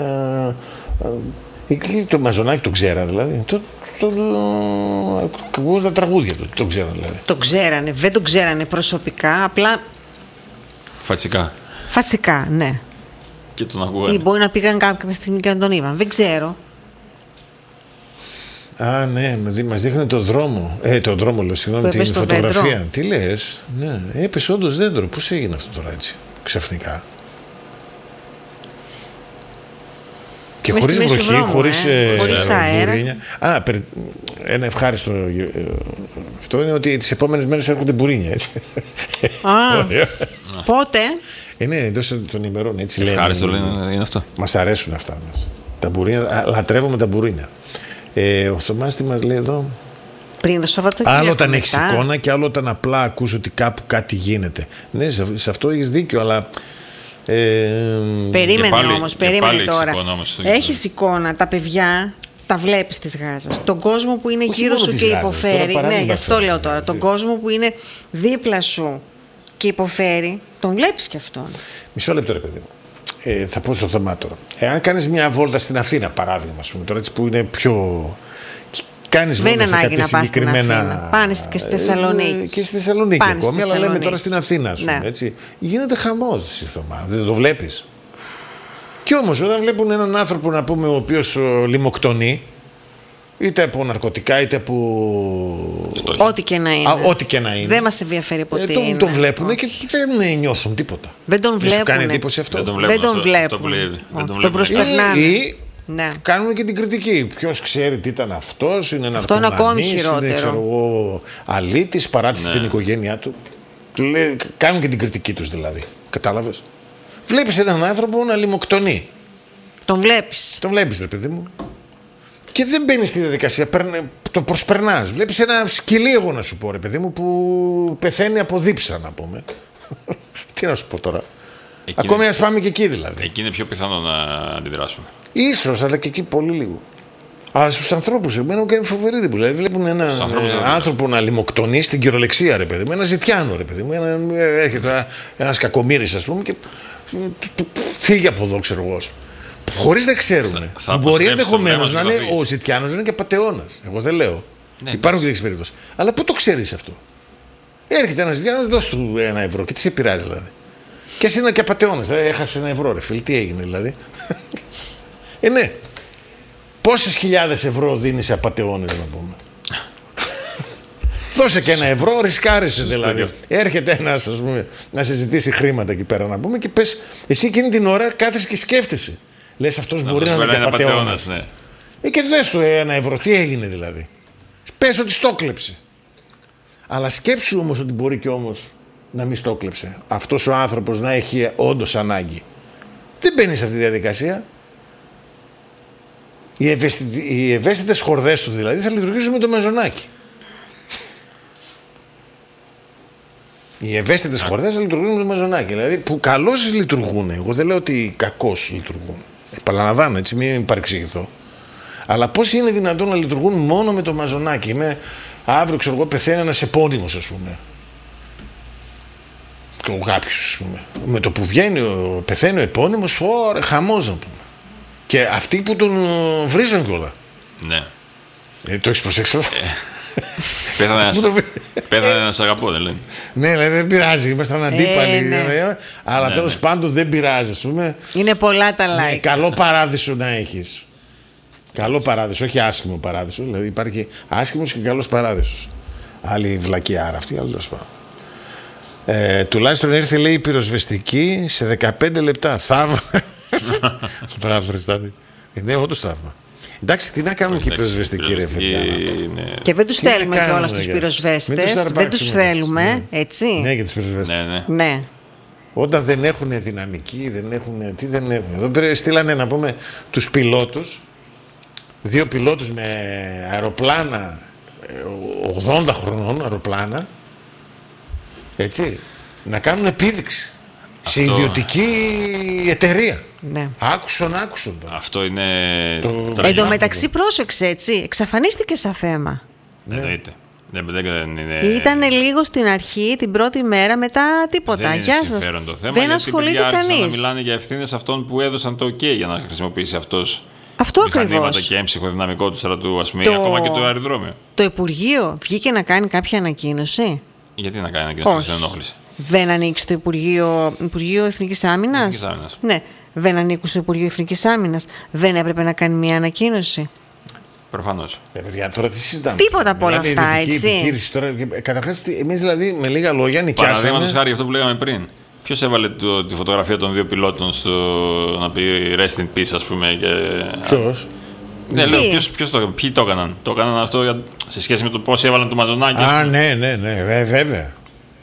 Το μαζονάκι το ξέρανε, δηλαδή. Το, το, το, τα τραγούδια του το ξέρανε, δηλαδή. Το ξέρανε, δεν το ξέρανε προσωπικά, απλά... Φατσικά. Φατσικά, ναι. Και τον ακούγανε. Ή μπορεί να πήγαν κάποια στιγμή και να τον είπαν. Δεν ξέρω. Α, ναι, μας δείχνει το δρόμο. Ε, το δρόμο, λέω, συγγνώμη, την φωτογραφία. Δέντρο. Τι λες, ναι, έπεσε όντως δέντρο. Πώς έγινε αυτό τώρα έτσι, ξαφνικά. Και χωρίς βροχή, δρόμο, χωρίς, ε, χωρίς αέρα. Μπουρίνια. Α, περι... ένα ευχάριστο αυτό είναι ότι τις επόμενες μέρες έρχονται μπουρίνια, έτσι. Α, πότε? Ε, ναι, εντός των ημερών, έτσι λένε. Ευχάριστο λένε, είναι αυτό. Μας αρέσουν αυτά μας. Τα μπουρίνια, λατρεύουμε τα μπουρίνια. Ε, ο Θωμάς τι μας λέει εδώ? Πριν το Σαββατοκύριακο. Άλλο όταν έχεις εικόνα και άλλο όταν απλά ακούς ότι κάπου κάτι γίνεται. Ναι, σε αυτό έχεις δίκιο, αλλά Ε, περίμενε όμως, περίμενε τώρα. Έχεις εικόνα, τα παιδιά τα βλέπεις της Γάζας. Τον κόσμο που είναι όχι γύρω σου και Γάζας, υποφέρει. Ναι, γι' αυτό λέω τώρα. έτσι. Τον κόσμο που είναι δίπλα σου και υποφέρει, τον βλέπεις και αυτόν. Μισό λεπτό, ρε παιδί μου. Ε, θα πω στο θέμα τώρα. Εάν κάνεις μια βόλτα στην Αθήνα, παράδειγμα, ας πούμε, τώρα έτσι που είναι πιο. Κάνεις δεν είναι ανάγκη να πας στην Αθήνα. Πάνε και στη Θεσσαλονίκη. Ε, και στη Θεσσαλονίκη ακόμη, αλλά λέμε τώρα στην Αθήνα, ας πούμε, ναι. έτσι. Γίνεται χαμός στη Θωμά. Δεν το βλέπεις. Κι όμως όταν βλέπουν έναν άνθρωπο, να πούμε, ο οποίος λιμοκτονεί, είτε από ναρκωτικά είτε από. Ό,τι και να είναι. Α, ό,τι και να είναι. Δεν μας ενδιαφέρει ποτέ. Ε, τον, τον βλέπουν και δεν νιώθουν τίποτα. Δεν τον βλέπουν. Σου κάνει εντύπωση αυτό. Δεν τον βλέπουν. Δεν τον βλέπουν. Δεν τον τον προσπερνάνε. Ή, ναι. κάνουν και την κριτική. Ποιος ξέρει τι ήταν αυτός, είναι ένα αυτό είναι ακόμη χειρότερο. Είναι, ξέρω εγώ, αλήτης, παράτησε ναι. την οικογένειά του. Λέ, κάνουν και την κριτική τους δηλαδή. Κατάλαβες. Βλέπεις έναν άνθρωπο να λιμοκτονεί. Τον βλέπεις. Τον βλέπεις, ρε παιδί μου. Και δεν μπαίνει στη διαδικασία. Το προσπερνάς. Βλέπεις ένα σκυλί, εγώ να σου πω, ρε παιδί μου, που πεθαίνει από δίψα, να πούμε. Τι να σου πω τώρα. Εκεί ακόμη ας πάμε και εκεί δηλαδή. Εκεί είναι πιο πιθανό να αντιδράσουμε. Ίσως, αλλά και εκεί πολύ λίγο. Αλλά στους ανθρώπους, εμένα μου κάνει φοβερή εντύπωση. Δηλαδή βλέπουν έναν ε, άνθρωπο να λιμοκτονεί στην κυριολεξία, ρε παιδί μου, ένα ζητιάνο, ρε παιδί μου. Ένα, έρχεται ένας κακομοίρης, ας πούμε, και φύγει από εδώ, ξέρω εγώ. Χωρίς να ξέρουν. Μπορεί ενδεχομένως να είναι ο ζητιάνος, είναι και πατεώνας. Εγώ δεν λέω. Ναι, υπάρχουν και τέτοιες περιπτώσεις. Αλλά πού το ξέρεις αυτό. Έρχεται ένας ζητιάνος, δώσ' του ένα ευρώ και τι σε πειράζει δηλαδή. Και εσύ είναι και απατεώνας. Έχασε ένα ευρώ, ρε φίλε. Τι έγινε δηλαδή. Ε, ναι. Πόσες χιλιάδες ευρώ δίνεις σε απατεώνες, να πούμε. Δώσε και ένα ευρώ, ρισκάρισε δηλαδή. Έρχεται ένας, ας πούμε, να σε ζητήσει χρήματα εκεί πέρα, να πούμε, και πες, εσύ εκείνη την ώρα κάθεσαι και σκέφτεσαι. Λες, αυτός να, μπορεί να είναι και απατεώνας. Ναι. Ε, και δες του ένα ευρώ, τι έγινε δηλαδή. Πες ότι στόκλεψε. Αλλά σκέψου όμως ότι μπορεί και όμως να μην στόκλεψε. Αυτός ο άνθρωπος να έχει όντως ανάγκη. Δεν μπαίνει σε αυτή τη διαδικασία. Οι, ευαίσθητε, οι ευαίσθητες χορδές του δηλαδή θα λειτουργήσουν με το μαζονάκι. Οι ευαίσθητες χορδές θα λειτουργούν με το μαζονάκι. Δηλαδή που καλώς λειτουργούν. Εγώ δεν λέω ότι κακώς λειτουργούν. Επαναλαμβάνω, έτσι, μην παρεξηγηθώ. Αλλά πώς είναι δυνατόν να λειτουργούν μόνο με το μαζονάκι. Είμαι αύριο, ξέρω εγώ, πεθαίνει ένας επώνυμος, ας πούμε. Κάποιος, ας πούμε. Με το που βγαίνει, πεθαίνει ο επώνυμος, ωραία, χαμός, να πούμε. Και αυτοί που τον βρίζαν κιόλα. Ναι. Ε, το έχεις προσέξει αυτό. Πέθανε να σ' αγαπώ, δεν λένε. Ναι, δηλαδή δεν πειράζει, ήμασταν αντίπαλοι. Ε, ναι. Αλλά ναι, τέλος ναι. πάντων δεν πειράζει, ας πούμε. Είναι πολλά τα like. Ναι, καλό παράδεισο να έχεις. Καλό παράδεισο, όχι άσχημο παράδεισο. Δηλαδή υπάρχει άσχημος και καλός παράδεισος. Άλλη βλακιά άρα αυτή, αλλά τέλος πάντων. Ε, τουλάχιστον ήρθε, λέει, η πυροσβεστική σε δεκαπέντε λεπτά. Θαύμα. Μπράβο, Χριστάδη. Είναι όντως θαύμα. Εντάξει, τι να κάνουμε και οι πυροσβεστικοί, ρε παιδιά. Ναι. Και δεν τους θέλουμε κιόλας τους πυροσβέστες. Δεν τους θέλουμε, ναι. Έτσι. Ναι, για τους πυροσβέστες. Ναι, ναι. Ναι. Όταν δεν έχουν δυναμική, δεν έχουν. Τι δεν έχουν. Εδώ στείλανε, να πούμε, τους πιλότους. Δύο πιλότους με αεροπλάνα ογδόντα χρονών, αεροπλάνα. Έτσι. Να κάνουν επίδειξη. Αυτό... σε ιδιωτική εταιρεία. Ναι. Άκουσον, άκουσον. Τώρα. Αυτό είναι. Το... Εν τω μεταξύ, πρόσεξε, έτσι. Εξαφανίστηκε σαν θέμα. Ναι. Εννοείται. Δεν, δεν, δεν είναι... Ήτανε λίγο στην αρχή, την πρώτη μέρα, μετά τίποτα. Δεν Γεια είναι σας. συμφέρον το θέμα. Δεν ασχολείται κανείς. Να μιλάνε για ευθύνες αυτών που έδωσαν το OK για να χρησιμοποιήσει αυτός. Αυτό μηχανήματα και έμψυχο δυναμικό του στρατού, ας πούμε, το... ακόμα και το αεροδρόμιο. Το Υπουργείο βγήκε να κάνει κάποια ανακοίνωση. Γιατί να κάνει ανακοίνωση στην ενόχληση. Δεν ανοίξει το Υπουργείο, Υπουργείο Εθνικής Άμυνας. Ναι. Δεν ανήκουν στο Υπουργείο Εθνικής Άμυνας. Δεν έπρεπε να κάνει μια ανακοίνωση. Προφανώς. Ε, παιδιά, τώρα τι συζητάμε. Τίποτα από όλα αυτά, έτσι. Καταρχάς, εμείς δηλαδή με λίγα λόγια νοικιάσαμε. Παραδείγματος χάρη αυτό που λέγαμε πριν. Ποιος έβαλε το, τη φωτογραφία των δύο πιλότων στο να πει rest in peace, ας πούμε. Και... Ποιος? Ναι, λέω, ποιος, ποιος το, ποιοι το έκαναν. Το έκαναν αυτό για, σε σχέση με το πώς έβαλαν το μαζονάκι. Α, ναι, ναι, ναι, βέβαια.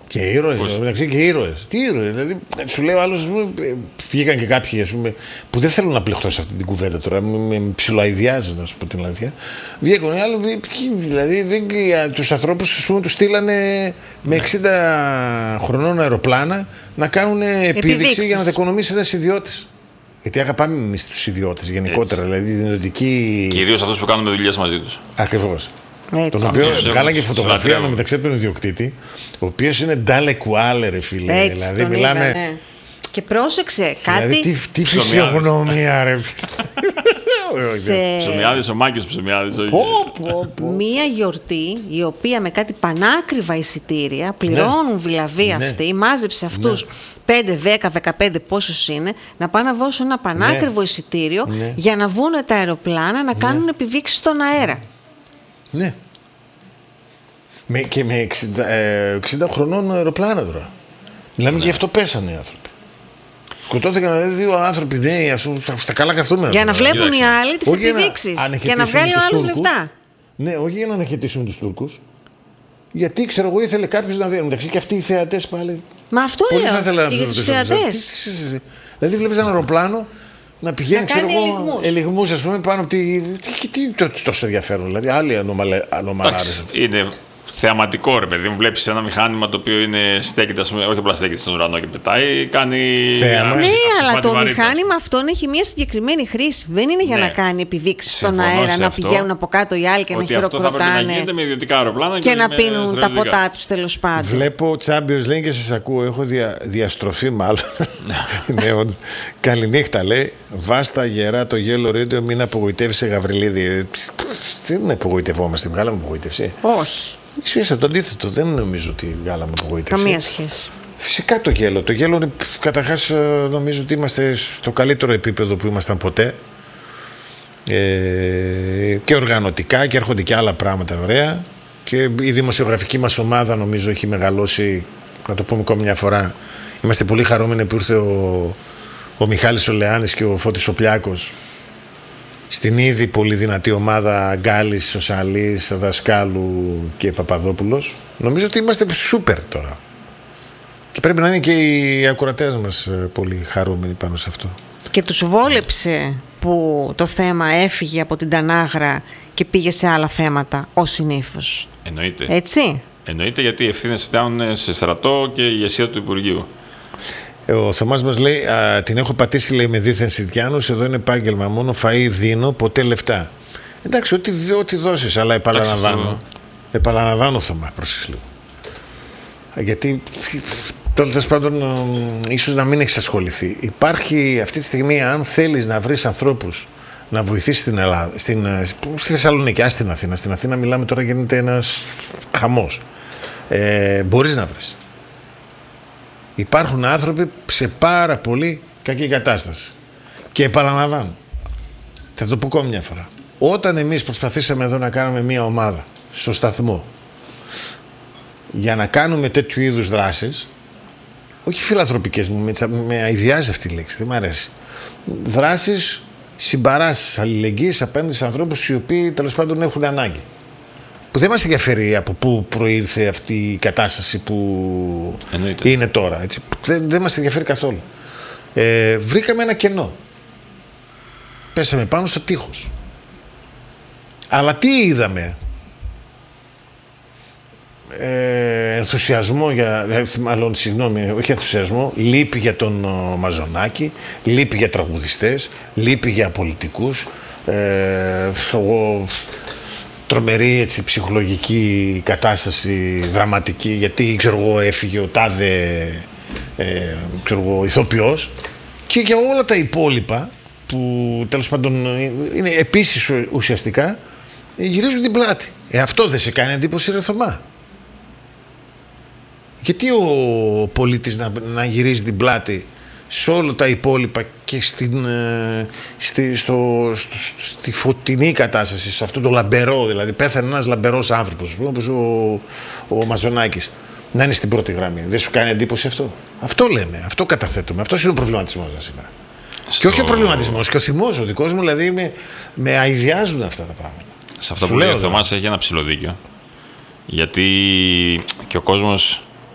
Και ήρωες, μεταξύ και ήρωες. Τι ήρωες, δηλαδή σου λέω άλλος, βγήκαν και κάποιοι ας πούμε, που δεν θέλουν να πληχτώ σε αυτή την κουβέντα τώρα, με ψιλοαϊδιάζει να σου πω την αλήθεια. Βγήκαν οι άλλοι, δηλαδή δεν, τους ανθρώπους ας πούμε, τους στείλανε με εξήντα χρονών αεροπλάνα να κάνουν επίδειξη για να δικονομήσει ένας ιδιώτης. Γιατί αγαπάμε εμείς τους ιδιώτες γενικότερα, έτσι. Δηλαδή δυνατική. Κυρίως αυτούς που κάνουμε δουλειές μαζί τους. Ακριβώς. Έτσι. Τον οποίο βγάλαν και φωτογραφία με μεταξύ από τον ιδιοκτήτη, ο οποίος είναι Ντάλε Κουάλε, ρε φίλε. Έτσι, δηλαδή μιλάμε. Είδα, ναι. Και πρόσεξε δηλαδή, κάτι. Τι, τι φυσιογνωμία, ρε φίλε. Ψωμιάδης, ο Μάκης Ψωμιάδης. Μία γιορτή η οποία με κάτι πανάκριβα εισιτήρια πληρώνουν ναι. Βλαβή ναι. Αυτή, μάζεψε αυτούς. Ναι. πέντε, δέκα, δεκαπέντε πόσους είναι, να πάνε να δώσουν ένα πανάκριβο ναι. Εισιτήριο ναι. Για να βγουν τα αεροπλάνα να κάνουν ναι. Επιδείξεις στον αέρα. Ναι. Με, και με εξήντα, ε, εξήντα χρονών αεροπλάνα τώρα. Μιλάμε ναι. Και γι' αυτό πέσανε οι άνθρωποι. Σκοτώθηκαν δηλαδή δύο άνθρωποι νέοι, στα καλά καθούμενα. Για να βλέπουν οι άλλοι τις επιδείξεις και να βγάλει ο άλλος λεφτά. Ναι, όχι για να αναχαιτήσουν τους Τούρκους. Γιατί ξέρω εγώ ήθελε κάποιος να δει. Μεταξύ και αυτοί οι θεατές πάλι. Μα αυτό πολύ λέω. Θα ήθελα για τους θεατές. Δηλαδή βλέπεις ένα αεροπλάνο να πηγαίνει, ξέρω εγώ, ελιγμούς, ας πούμε, πάνω από τη. Τι, τι, τι τόσο ενδιαφέρον, δηλαδή, άλλοι ανομαλάρες. Είναι θεαματικό, ρε παιδί μου. Βλέπεις ένα μηχάνημα το οποίο είναι στέκεται, ας πούμε, όχι απλά στέκεται στον ουρανό και πετάει, κάνει. Θέαμα. Ναι, αλλά το μηχάνημα αυτό έχει μια συγκεκριμένη χρήση. Δεν είναι για ναι. Να κάνει επιδείξεις στον αέρα, να πηγαίνουν από κάτω οι άλλοι και να χειροκροτάνε. Να γίνεται με ιδιωτικά αεροπλάνα και, και να πίνουν τα ποτά τους τέλος πάντων. Βλέπω Champions League και σας ακούω. Έχω δια, διαστροφή μάλλον. Ναι, καληνύχτα λέει. Βάστα γερά το Yellow Radio, μην απογοητεύσει Γαβριλίδη. Δεν απογοητευόμαστε, βγάλαμε απογοήτευση. Όχι. Ξέρετε, το αντίθετο, δεν νομίζω ότι βγάλαμε απογοήτευση. Καμία σχέση. Φυσικά το γέλο. Το γέλο είναι, καταρχάς, νομίζω ότι είμαστε στο καλύτερο επίπεδο που ήμασταν ποτέ. Ε, και οργανωτικά και έρχονται και άλλα πράγματα ωραία. Και η δημοσιογραφική μας ομάδα νομίζω έχει μεγαλώσει, να το πούμε ακόμη μια φορά. Είμαστε πολύ χαρούμενοι που ήρθε ο, ο Μιχάλης ο Λεάνης και ο Φώτης ο Πλιάκος στην ήδη πολύ δυνατή ομάδα Γκάλης, ο Σαλής, Δασκάλου και Παπαδόπουλος. Νομίζω ότι είμαστε σούπερ τώρα. Και πρέπει να είναι και οι ακροατές μας πολύ χαρούμενοι πάνω σε αυτό. Και τους βόλεψε που το θέμα έφυγε από την Τανάγρα και πήγε σε άλλα θέματα, ως συνήθως. Εννοείται. Έτσι. Εννοείται, γιατί οι ευθύνες φτάνουν σε στρατό και η ηγεσία του Υπουργείου. Ο Θωμάς μας λέει, α, την έχω πατήσει λέει με δίθεν Σιτιάνους, εδώ είναι επάγγελμα, μόνο φαΐ δίνω, ποτέ λεφτά. Εντάξει, ό,τι, ό,τι δώσεις, αλλά επαναλαμβάνω. Επαναλαμβάνω, Θωμά, πρόσεχε λίγο. Γιατί τώρα τέλος πάντων ίσως να μην έχεις ασχοληθεί. Υπάρχει αυτή τη στιγμή, αν θέλεις να βρεις ανθρώπους να βοηθήσεις στην Ελλάδα, στην, στη Θεσσαλονίκη, ας στην Αθήνα. Στην Αθήνα μιλάμε τώρα, γίνεται ένας χαμός. Ε, μπορείς να βρεις. Υπάρχουν άνθρωποι σε πάρα πολύ κακή κατάσταση. Και επαναλαμβάνω, θα το πω ακόμη μια φορά. Όταν εμείς προσπαθήσαμε εδώ να κάνουμε μια ομάδα στο σταθμό για να κάνουμε τέτοιου είδους δράσεις, όχι φιλανθρωπικές, με, με αηδιάζει αυτή η λέξη, δεν μου αρέσει. Δράσεις συμπαράσης, αλληλεγγύης απέναντι σε ανθρώπους οι οποίοι τέλος πάντων έχουν ανάγκη. Που δεν μας ενδιαφέρει από πού προήρθε αυτή η κατάσταση που εννοείται. Είναι τώρα. Έτσι. Δεν, δεν μας ενδιαφέρει καθόλου. Ε, βρήκαμε ένα κενό. Πέσαμε πάνω στο τείχος. Αλλά τι είδαμε? Ε, ενθουσιασμό για, μάλλον συγγνώμη, όχι ενθουσιασμό, λύπη για τον ο, Μαζονάκη, λύπη για τραγουδιστές, λύπη για πολιτικούς, ε, εγώ, τρομερή έτσι, ψυχολογική κατάσταση, δραματική, γιατί ξέρω εγώ έφυγε ο τάδε ε, ξέρω εγώ, ηθοποιός, και για όλα τα υπόλοιπα που τέλος πάντων είναι επίσης ουσιαστικά γυρίζουν την πλάτη. Ε, αυτό δεν σε κάνει εντύπωση, ρε Θωμά? Γιατί ο πολίτης να, να γυρίζει την πλάτη σε όλα τα υπόλοιπα και στην, στη, στο, στο, στη φωτεινή κατάσταση, σε αυτό το λαμπερό, δηλαδή πέθανε ένας λαμπερός άνθρωπος όπως ο, ο Μαζονάκης, να είναι στην πρώτη γραμμή? Δεν σου κάνει εντύπωση αυτό? Αυτό λέμε, αυτό καταθέτουμε, αυτός είναι ο προβληματισμός μας σήμερα. Στο... Και όχι ο προβληματισμός, και ο θυμός ο δικός μου, δηλαδή με, με αηδιάζουν αυτά τα πράγματα. Σε αυτό που λέει ο Θωμάς έχει ένα ψηλό δίκιο. Γιατί και ο κόσμος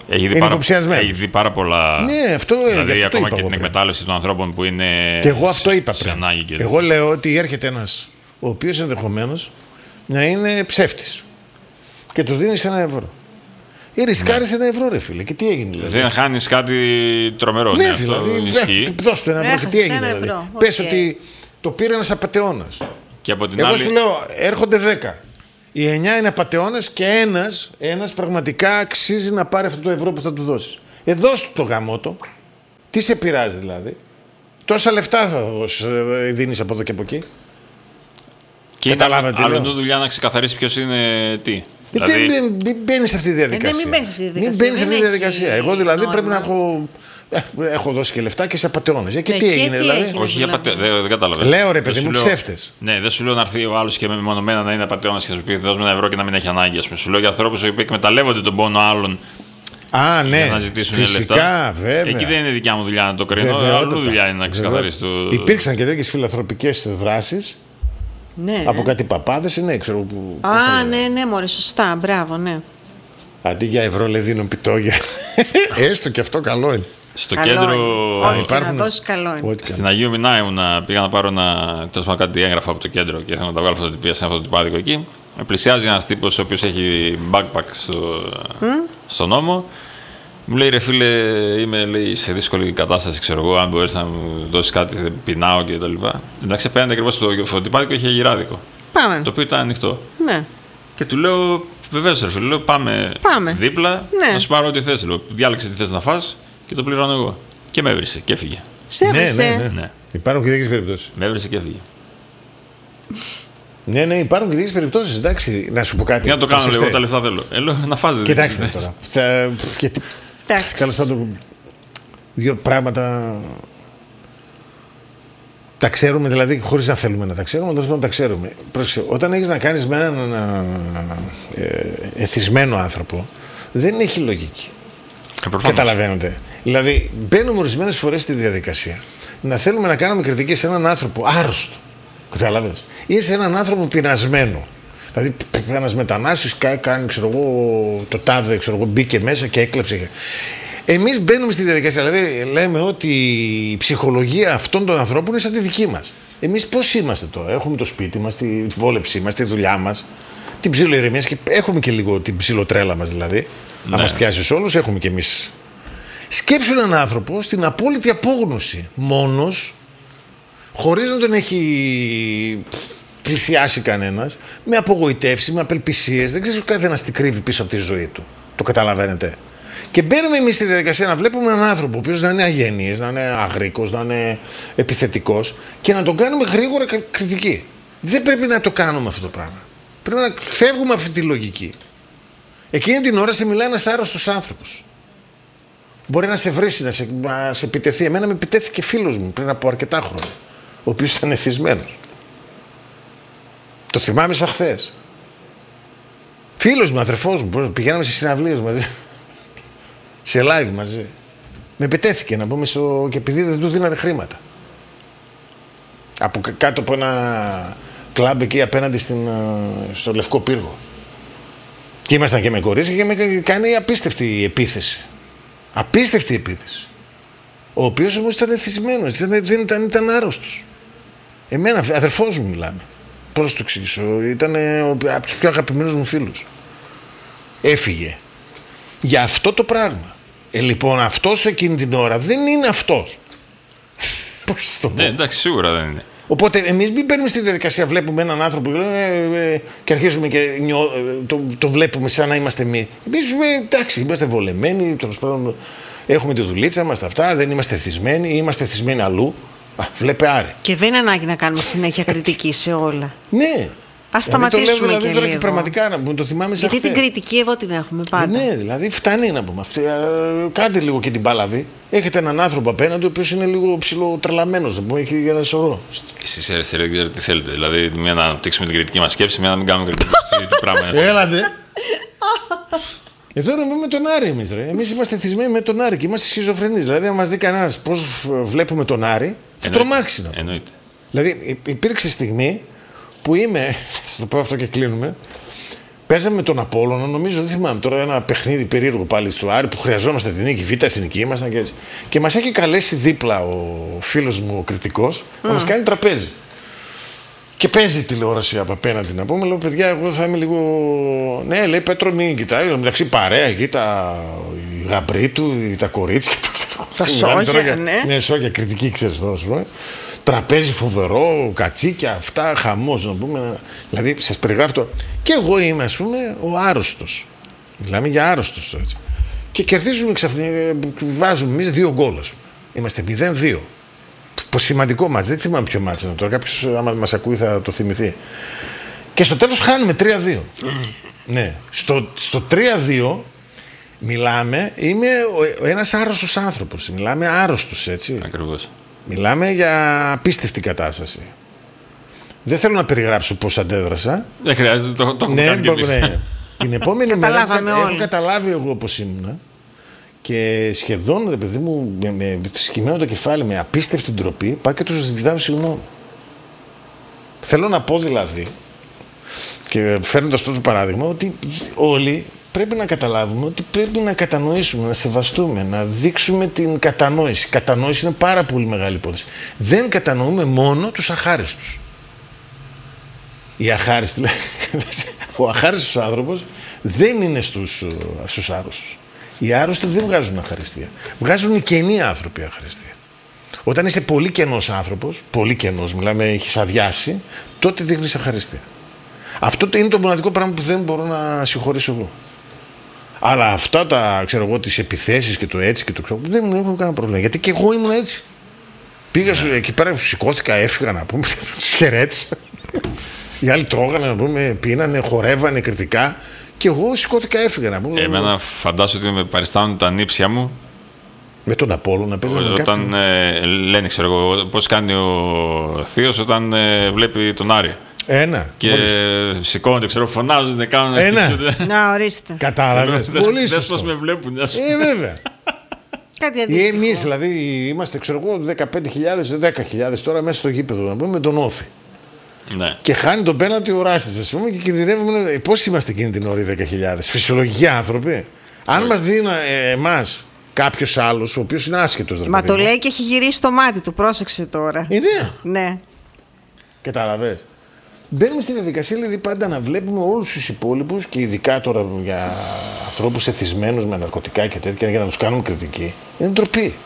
Έχει δει, πάρα, έχει δει πάρα πολλά. Ναι, αυτό δηλαδή, αυτό ακόμα είπα και την εκμετάλλευση των ανθρώπων που είναι. Και εγώ αυτό είπα πριν. Εγώ λέω ότι έρχεται ένας ο οποίος ενδεχομένως να είναι ψεύτης και του δίνεις ένα ευρώ. Ή ρισκάρεις ναι. ένα ευρώ, ρε φίλε. Και τι έγινε, δηλαδή. Δεν χάνεις κάτι τρομερό. Ναι, ναι δηλαδή. Δώσ' του ένα ευρώ. Και τι έγινε, δηλαδή. Okay. Πες ότι το πήρε ένας απατεώνας. Εγώ άλλη... σου λέω, έρχονται δέκα. Οι εννιά είναι απατεώνες και ένας, ένας πραγματικά αξίζει να πάρει αυτό το ευρώ που θα του δώσεις. Ε, δώσ' του το γαμότο. Τι σε πειράζει δηλαδή. Τόσα λεφτά θα δώσεις, δίνεις από εδώ και από εκεί. Και καταλάβατε. Άλλο είναι δουλειά να ξεκαθαρίσει ποιος είναι τι. Δηλαδή... Μην, μην μπαίνεις σε αυτή τη διαδικασία. Ε, μην μπαίνεις σε αυτή τη διαδικασία. Μην μπαίνεις σε αυτή τη διαδικασία. Εγώ δηλαδή νόημα. Πρέπει να έχω. Έχω δώσει και λεφτά και σε απατεώνες. Και ναι, τι έγινε, δηλαδή. Έγινε, όχι για απατεώνες. Δεν, δεν κατάλαβα. Λέω ρε παιδί μου, ψεύτες. Ναι, δεν σου λέω να έρθει ο άλλος και με μονομένα να είναι απατεώνας και να σου πει δώσ' με ένα ευρώ και να μην έχει ανάγκη. Ας πούμε. Σου λέω για ανθρώπους που εκμεταλλεύονται τον πόνο άλλων. Α, ναι. Για να ζητήσουν φυσικά, λεφτά. Βέβαια. Εκεί δεν είναι δικιά μου δουλειά να το κρίνω. Αλλού δουλειά είναι να ξεκαθαρίσει το. Υπήρξαν και τέτοιες φιλανθρωπικές δράσεις. Ναι. Από κάτι παπάδες, ναι, ξέρω που. Α, ναι, ναι, μωρέ, σωστά, μπράβο, ναι. Αντί για ευρώ, λέει, δίνουν πιτόγια. Έστω και αυτό καλό είναι. Στο καλό κέντρο. Είναι. Όχι, υπάρχουν... να δώσει καλό είναι. Στην Αγίου Μινά ήμουνα, πήγα να πάρω ένα, τέλος πάντων, κάτι έγγραφα από το κέντρο και ήθελα να τα βγάλω φωτοτυπία σε αυτό το τυπάδικο εκεί. Με πλησιάζει ένας τύπος ο οποίος έχει backpack στο, mm? στον νόμο. Μου λέει, ρε φίλε, είμαι λέει, σε δύσκολη κατάσταση, ξέρω εγώ, αν μπορείς να μου δώσεις κάτι, πεινάω και τα λοιπά. Εντάξει, απέναντι ακριβώς στο φωτοτυπάδικο είχε γυράδικο. Πάμε. Το οποίο ήταν ανοιχτό. Ναι. Και του λέω, βεβαίως ρε φίλε, λέω, πάμε, πάμε δίπλα, ναι. Να σου πάρω ό,τι θες. Λέω, διάλεξε τι θες να φας και το πληρώνω εγώ. Και με έβρισε και έφυγε. Σε έβρισε. Ναι, ναι, ναι. Ναι. Υπάρχουν και τέτοιες περιπτώσεις. Με έβρισε και έφυγε. Ναι, ναι, υπάρχουν και τέτοιες περιπτώσεις. Εντάξει, να σου πω κάτι. Τι να το κάνω, λίγο τα λεφτά θέλω. Ε, λέω, να φας. Κοιτάξτε τώρα. Θα... Γιατί... Καλώς θα το... Δύο πράγματα... Τα ξέρουμε, δηλαδή, χωρίς να θέλουμε να τα ξέρουμε, αλλά να τα ξέρουμε. Πρόσεξε, όταν έχεις να κάνεις με έναν ε, εθισμένο άνθρωπο, δεν έχει λογική. Ε, Καταλαβαίνετε. Δηλαδή, μπαίνουμε ορισμένες φορές στη διαδικασία να θέλουμε να κάνουμε κριτική σε έναν άνθρωπο άρρωστο. Κατάλαβες. Ή σε έναν άνθρωπο πεινασμένο. Δηλαδή, ένας μετανάστης κάνει, ξέρω εγώ, το τάδε, ξέρω εγώ, μπήκε μέσα και έκλεψε. Εμείς μπαίνουμε στη διαδικασία, δηλαδή λέμε ότι η ψυχολογία αυτών των ανθρώπων είναι σαν τη δική μας. Εμείς πώς είμαστε τώρα, έχουμε το σπίτι μας, τη βόλεψή μας, τη δουλειά μας, την ψιλοειρεμία και έχουμε και λίγο την ψιλοτρέλα μας δηλαδή. Ναι. Να μας πιάσει όλους, έχουμε κι εμείς. Σκέψου έναν άνθρωπο στην απόλυτη απόγνωση, μόνος, χωρίς να τον έχει πλησιάσει κανένας, με απογοητεύσεις, με απελπισίες, δεν ξέρεις καθένας τι κρύβει πίσω από τη ζωή του. Το καταλαβαίνετε. Και μπαίνουμε εμείς στη διαδικασία να βλέπουμε έναν άνθρωπο ο οποίος να είναι αγενής, να είναι αγρίκος, να είναι επιθετικός και να τον κάνουμε γρήγορα κριτική. Δεν πρέπει να το κάνουμε αυτό το πράγμα. Πρέπει να φεύγουμε αυτή τη λογική. Εκείνη την ώρα σε μιλάει ένας άρρωστος άνθρωπος. Μπορεί να σε βρίσει, να σε, να σε επιτεθεί. Εμένα με επιτέθηκε φίλος μου πριν από αρκετά χρόνια, ο οποίος ήταν εθισμένος. Το θυμάμαι σαν χθες. Φίλος μου, αδερφός μου, πηγαίναμε σε συναυλίες μαζί. Σε live μαζί. Με πετέθηκε να πούμε στο... και επειδή δεν του δίνανε χρήματα. Από κάτω από ένα κλαμπ εκεί απέναντι στην... στο Λευκό Πύργο. Και ήμασταν και με κορίτσια και με κάνει απίστευτη επίθεση. Απίστευτη επίθεση. Ο οποίος όμως ήταν εθισμένος, δεν ήταν, ήταν άρρωστος. Εμένα, αδερφός μου μιλάμε. Πώς το εξηγήσω, ήταν από τους πιο αγαπημένους μου φίλους. Έφυγε. Για αυτό το πράγμα. Ε, λοιπόν, αυτός εκείνη την ώρα δεν είναι αυτός. Πώς το πω. Ναι, εντάξει, σίγουρα δεν είναι. Οπότε, εμείς μην μπαίνουμε στη διαδικασία, βλέπουμε έναν άνθρωπο ε, ε, και αρχίζουμε και νιώ, ε, το, το βλέπουμε σαν να είμαστε εμείς. Εμείς, ε, εντάξει, είμαστε βολεμένοι, τέλος πάντων, έχουμε τη δουλίτσα μας, τα αυτά, δεν είμαστε θυσμένοι, είμαστε θυσμένοι αλλού. Α, βλέπε άρε. Και δεν είναι ανάγκη να κάνουμε συνέχεια κριτική σε όλα. Ναι. Ας σταματήσουμε δηλαδή, το λέω, δηλαδή, και τώρα λίγο. Και πραγματικά να πούμε, το θυμάμαι σαν Γιατί την κριτική εδώ την έχουμε πάντα. Ναι, δηλαδή φτάνει να πούμε. Αυτή, α, κάντε λίγο και την πάλαβη. Έχετε έναν άνθρωπο απέναντι ο οποίος είναι λίγο ψιλοτρελαμένος. Μου έχει ένα σωρό. Εσείς αριστεροί δεν ξέρετε τι θέλετε. Δηλαδή, μία να αναπτύξουμε την κριτική μας σκέψη, μία να μην κάνουμε κριτική. Τι πράγμα είναι. Έλατε. Εδώ είναι με τον Άρη εμείς. Ρε. Εμείς είμαστε θυσμένοι με τον Άρη και είμαστε σχιζοφρενείς. Δηλαδή, αν μας δει κανένας πώς βλέπουμε τον Άρη, θα τρομάξει να πούμε. Εννοείται. Δηλαδή, υπήρξε στιγμή που είμαι, θα το πω αυτό και κλείνουμε, Παίζαμε με τον Απόλλωνα, νομίζω, δεν θυμάμαι τώρα, ένα παιχνίδι περίεργο πάλι στο Άρη που χρειαζόμαστε την νίκη. Β' εθνική ήμασταν και έτσι. Και μας έχει καλέσει δίπλα ο φίλος μου, ο κριτικός, mm. να μας κάνει τραπέζι. Και παίζει η τηλεόραση από απέναντι να πούμε. Λέω, παιδιά, εγώ θα είμαι λίγο. Ναι, λέει Πέτρο, μην κοιτάει. Μεταξύ παρέα εκεί τα γαμπρί του, τα κορίτσια του. Τα σόγια, ναι. Ναι, σόγια, κριτική, ξέρεις τώρα σου λέω. Τραπέζι φοβερό, κατσίκια, αυτά, χαμός να πούμε. Δηλαδή, σας περιγράφω τώρα. Και εγώ είμαι, ας πούμε, ο άρρωστος. Μιλάμε για άρρωστος έτσι. Και κερδίζουμε ξαφνικά, βάζουμε εμείς δύο γκολ. Είμαστε μηδέν δύο. Σημαντικό μάτς, δεν θυμάμαι ποιο μάτς είναι τώρα. Κάποιος, άμα μας ακούει, θα το θυμηθεί. Και στο τέλος χάνουμε τρία δύο. Ναι. Στο, στο τρία δύο μιλάμε, είμαι ένας άρρωστος άνθρωπος. Μιλάμε άρρωστος, έτσι. Ακριβώς. Μιλάμε για απίστευτη κατάσταση. Δεν θέλω να περιγράψω πώς αντέδρασα. Δεν χρειάζεται, το, το έχουμε ναι, κάνει κι εμείς. Ναι. Την επόμενη μέρα έχω όλοι. καταλάβει εγώ πώς ήμουνα. Και σχεδόν, ρε παιδί μου, με, με σκυμμένο το κεφάλι, με απίστευτη ντροπή, πάω και τους ζητάω συγγνώμη. Θέλω να πω δηλαδή, και φέρνοντας αυτό το παράδειγμα, ότι όλοι πρέπει να καταλάβουμε ότι πρέπει να κατανοήσουμε, να σεβαστούμε, να δείξουμε την κατανόηση. Κατανόηση είναι πάρα πολύ μεγάλη υπόθεση. Δεν κατανοούμε μόνο τους αχάριστους. Οι αχάριστοι, ο αχάριστος άνθρωπος δεν είναι στους, στους άρρωστους. Οι άρρωστοι δεν βγάζουν αχαριστία. Βγάζουν οι κενοί άνθρωποι αχαριστία. Όταν είσαι πολύ κενός άνθρωπος, πολύ κενός, μιλάμε, έχεις αδειάσει, τότε δείχνεις αχαριστία. Αυτό είναι το μοναδικό πράγμα που δεν μπορώ να συγχωρήσω εγώ. Αλλά αυτά τα, ξέρω εγώ, τις επιθέσεις και το έτσι και το ξέρω, δεν μου έχω κανένα πρόβλημα. Γιατί και εγώ ήμουν έτσι. Πήγα yeah. εκεί πέρα, σηκώθηκα, έφυγα να πούμε, τους χαιρέτησα. Οι άλλοι τρώγανε, να πούμε, πίνανε, χορεύανε κριτικά. Και εγώ σηκώθηκα, έφυγα να πούμε. Εμένα φαντάζομαι ότι με παριστάνουν τα νύψια μου. Με τον Απόλλωνα να παίζανε όταν κάποιον. ε, λένε, ξέρω εγώ, πώς κάνει ο θείος όταν ε, βλέπει τον Άρη. Ένα. Και μόλις. Σηκώνονται, ξέρω, φωνάζονται, κάνουν ένα. Να ορίστε. Κατάλαβες. Πολύ σωστό. Δες πώς με βλέπουν. Ε, βέβαια. Κάτι αντίστοιχο. Εμείς δηλαδή είμαστε, ξέρω εγώ, δεκαπέντε χιλιάδες, δέκα χιλιάδες τώρα μέσα στο γήπεδο να πούμε με τον Όφη. Ναι. Και χάνει τον πέναλτι ο Ράστης, ας πούμε, και κινδυνεύουμε. Πώς είμαστε εκείνη την ώρα οι δέκα χιλιάδες, φυσιολογικοί άνθρωποι. Αν μας δίνει ε, εμάς κάποιος άλλος, ο οποίος είναι άσχετος. Μα το λέει και έχει γυρίσει το μάτι του, πρόσεξε τώρα. Είναι. Ναι. Κατάλαβες. Μπαίνουμε στη διαδικασία δηλαδή πάντα να βλέπουμε όλους τους υπόλοιπους και ειδικά τώρα για ανθρώπους εθισμένους με ναρκωτικά και τέτοια για να τους κάνουμε κριτική. Είναι ντροπή.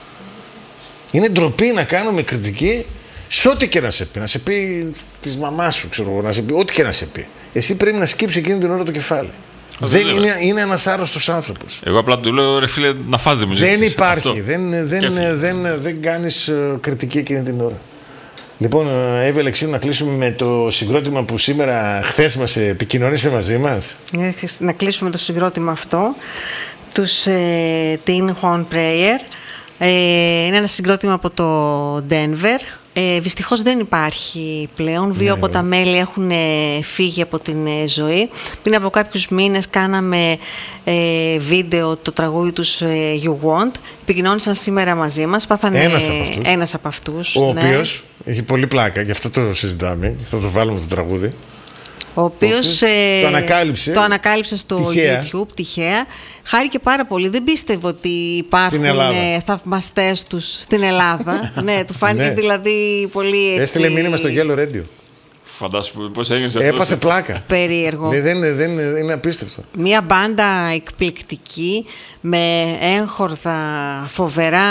Είναι ντροπή να κάνουμε κριτική σε ό,τι και να σε πει. Να σε πει της μαμάς σου, ξέρω εγώ, να σε πει ό,τι και να σε πει. Εσύ πρέπει να σκύψει εκείνη την ώρα το κεφάλι. Δεν είναι, είναι ένας άρρωστος άνθρωπος. Εγώ απλά του λέω, ρε φίλε, να φας δεν μου ζήτησες. Δεν υπάρχει. Δεν, δεν, δεν, δεν κάνεις κριτική εκείνη την ώρα. Λοιπόν, Εύη Αλεξίου, να κλείσουμε με το συγκρότημα που σήμερα, χθες μας επικοινωνήσε μαζί μας. Να κλείσουμε το συγκρότημα αυτό, τους ε, Teen Horn Prayer. Ε, είναι ένα συγκρότημα από το Denver. Ε, δυστυχώς δεν υπάρχει πλέον. Δύο ναι, από ναι. τα μέλη έχουν φύγει από την ζωή. Πριν από κάποιους μήνες κάναμε ε, βίντεο το τραγούδι τους ε, You Want. Επικοινώνησαν σήμερα μαζί μας. Πάθανε ένας από αυτούς. Ένας από αυτούς ο ναι. οποίος έχει πολύ πλάκα, γι' αυτό το συζητάμε. Θα το βάλουμε το τραγούδι. Ο οποίος ε, το, ανακάλυψε, το ανακάλυψε στο τυχαία. YouTube τυχαία. Χάρηκε πάρα πολύ. Δεν πίστευε ότι υπάρχουν ε, θαυμαστές τους στην Ελλάδα. Ναι, του φάνηκε ναι. δηλαδή πολύ έτσι. Έστειλε μήνυμα στο Yellow Radio. Φαντάσου πώς έγινε αυτό. Έπαθε πλάκα. Περίεργο. Δεν, δεν, δεν, δεν είναι απίστευτο. Μια μπάντα εκπληκτική με έγχορδα φοβερά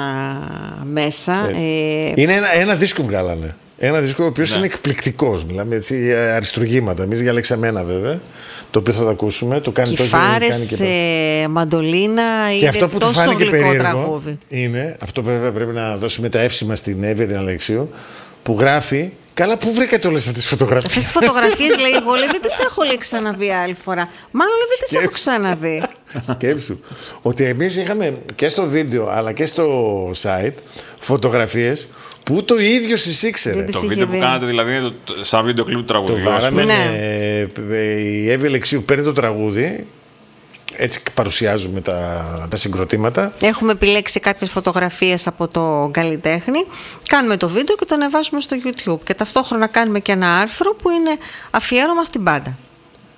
μέσα. Ε, είναι ένα, ένα δίσκο βγάλανε. Ένα δίσκο ο οποίος ναι. είναι εκπληκτικός. Μιλάμε έτσι αριστουργήματα. Εμείς διαλέξαμε ένα βέβαια, το οποίο θα το ακούσουμε. Το κάνει Κιφάρες, τόσο, ε, μαντολίνα. Και είναι αυτό που του τόσο φάνηκε περίεργο τραγούδι. Είναι, αυτό βέβαια πρέπει να δώσουμε τα εύσημα στην Εύη την Αλεξίου, που γράφει. Καλά, πού βρήκατε όλες αυτές τις φωτογραφίες. Αυτές τις φωτογραφίες λέει εγώ, λέει, δεν τις έχω λέει ξαναδεί άλλη φορά. Μάλλον λέει, δεν τις έχω ξαναδεί. Σκέψου ότι εμείς είχαμε και στο βίντεο αλλά και στο site φωτογραφίες που το ίδιο τις ήξερε. Το βίντεο που κάνατε δηλαδή είναι το, σαν βίντεο κλιπ του τραγουδιού. Το βάραμε, ναι. ε, η Εύη Αλεξίου παίρνει το τραγούδι. Έτσι παρουσιάζουμε τα, τα συγκροτήματα. Έχουμε επιλέξει κάποιες φωτογραφίες από το καλλιτέχνη. Κάνουμε το βίντεο και το ανεβάζουμε στο YouTube. Και ταυτόχρονα κάνουμε και ένα άρθρο που είναι αφιέρωμα στην μπάντα.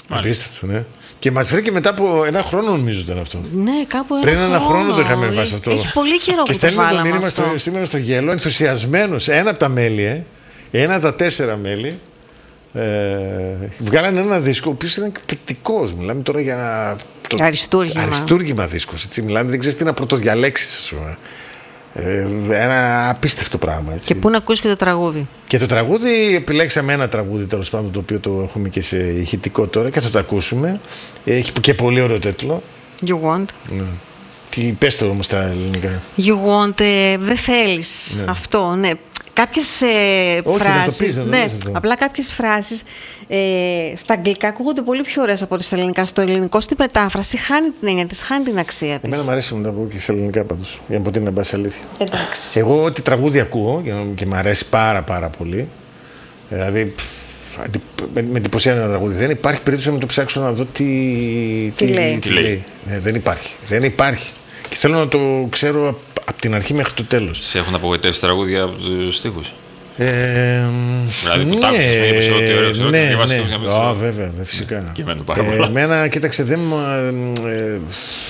Απίστευτο, ναι. Και μας βρήκε μετά από ένα χρόνο, νομίζω ήταν αυτό. Ναι, κάπου ένα Πριν χρόνο. ένα χρόνο το είχαμε βάσει αυτό. Έχει πολύ καιρό και που το βάλαμε το μήνυμα αυτό. στο, σήμερα στο γέλο, ενθουσιασμένος. Ένα από τα μέλη, ε, ένα από τα τέσσερα μέλη, ε, βγάλανε ένα δίσκο, ο οποίος ήταν εκπληκτικός. Μιλάμε τώρα για ένα. Το, αριστούργημα. Αριστούργημα δίσκος. Έτσι, μιλάμε, δεν ξέρεις τι να πρωτοδιαλέξεις, ας πούμε. Ε, ένα απίστευτο πράγμα. Έτσι. Και πού να ακούσεις και το τραγούδι. Και το τραγούδι, επιλέξαμε ένα τραγούδι τέλος πάντων, το οποίο το έχουμε και σε ηχητικό τώρα και θα το ακούσουμε. Έχει και πολύ ωραίο τίτλο. You want. Ναι. Τι πες το όμως στα ελληνικά. You want, ε, δεν θέλεις. Ναι. Αυτό, ναι. Κάποιες ε, Όχι, φράσεις. να το πεις, να το ναι, πεις αυτό. απλά κάποιες φράσεις ε, στα αγγλικά ακούγονται πολύ πιο ωραίες από ό,τι στα ελληνικά. Στο ελληνικό, στη μετάφραση, χάνει την έννοια της, χάνει την αξία της. Εμένα μου αρέσει να τα πω και στα ελληνικά πάντως, για να πω την εμπάση αλήθεια. Εντάξει. Εγώ ό,τι τραγούδι ακούω και μου αρέσει πάρα πάρα πολύ, δηλαδή με, με εντυπωσιάζει ένα τραγούδι, δεν υπάρχει περίπτωση να το ψάξω να δω τι, τι, τι λέει. Τι λέει. Ναι, δεν υπάρχει. Δεν υπάρχει. Και θέλω να το ξέρω από την αρχή μέχρι το τέλος. Σε έχουν απογοητεύσει τραγούδια από τους στίχους. Ε, δηλαδή που ναι, τα άκουσες και είπες ότι ωραίο, ξέρω, ναι, και διαβάσεις ναι. το για Α, να βέβαια, φυσικά. Και εμένα πάρα Ε, πολλά. Εμένα, κοίταξε, δεν μου... Ε,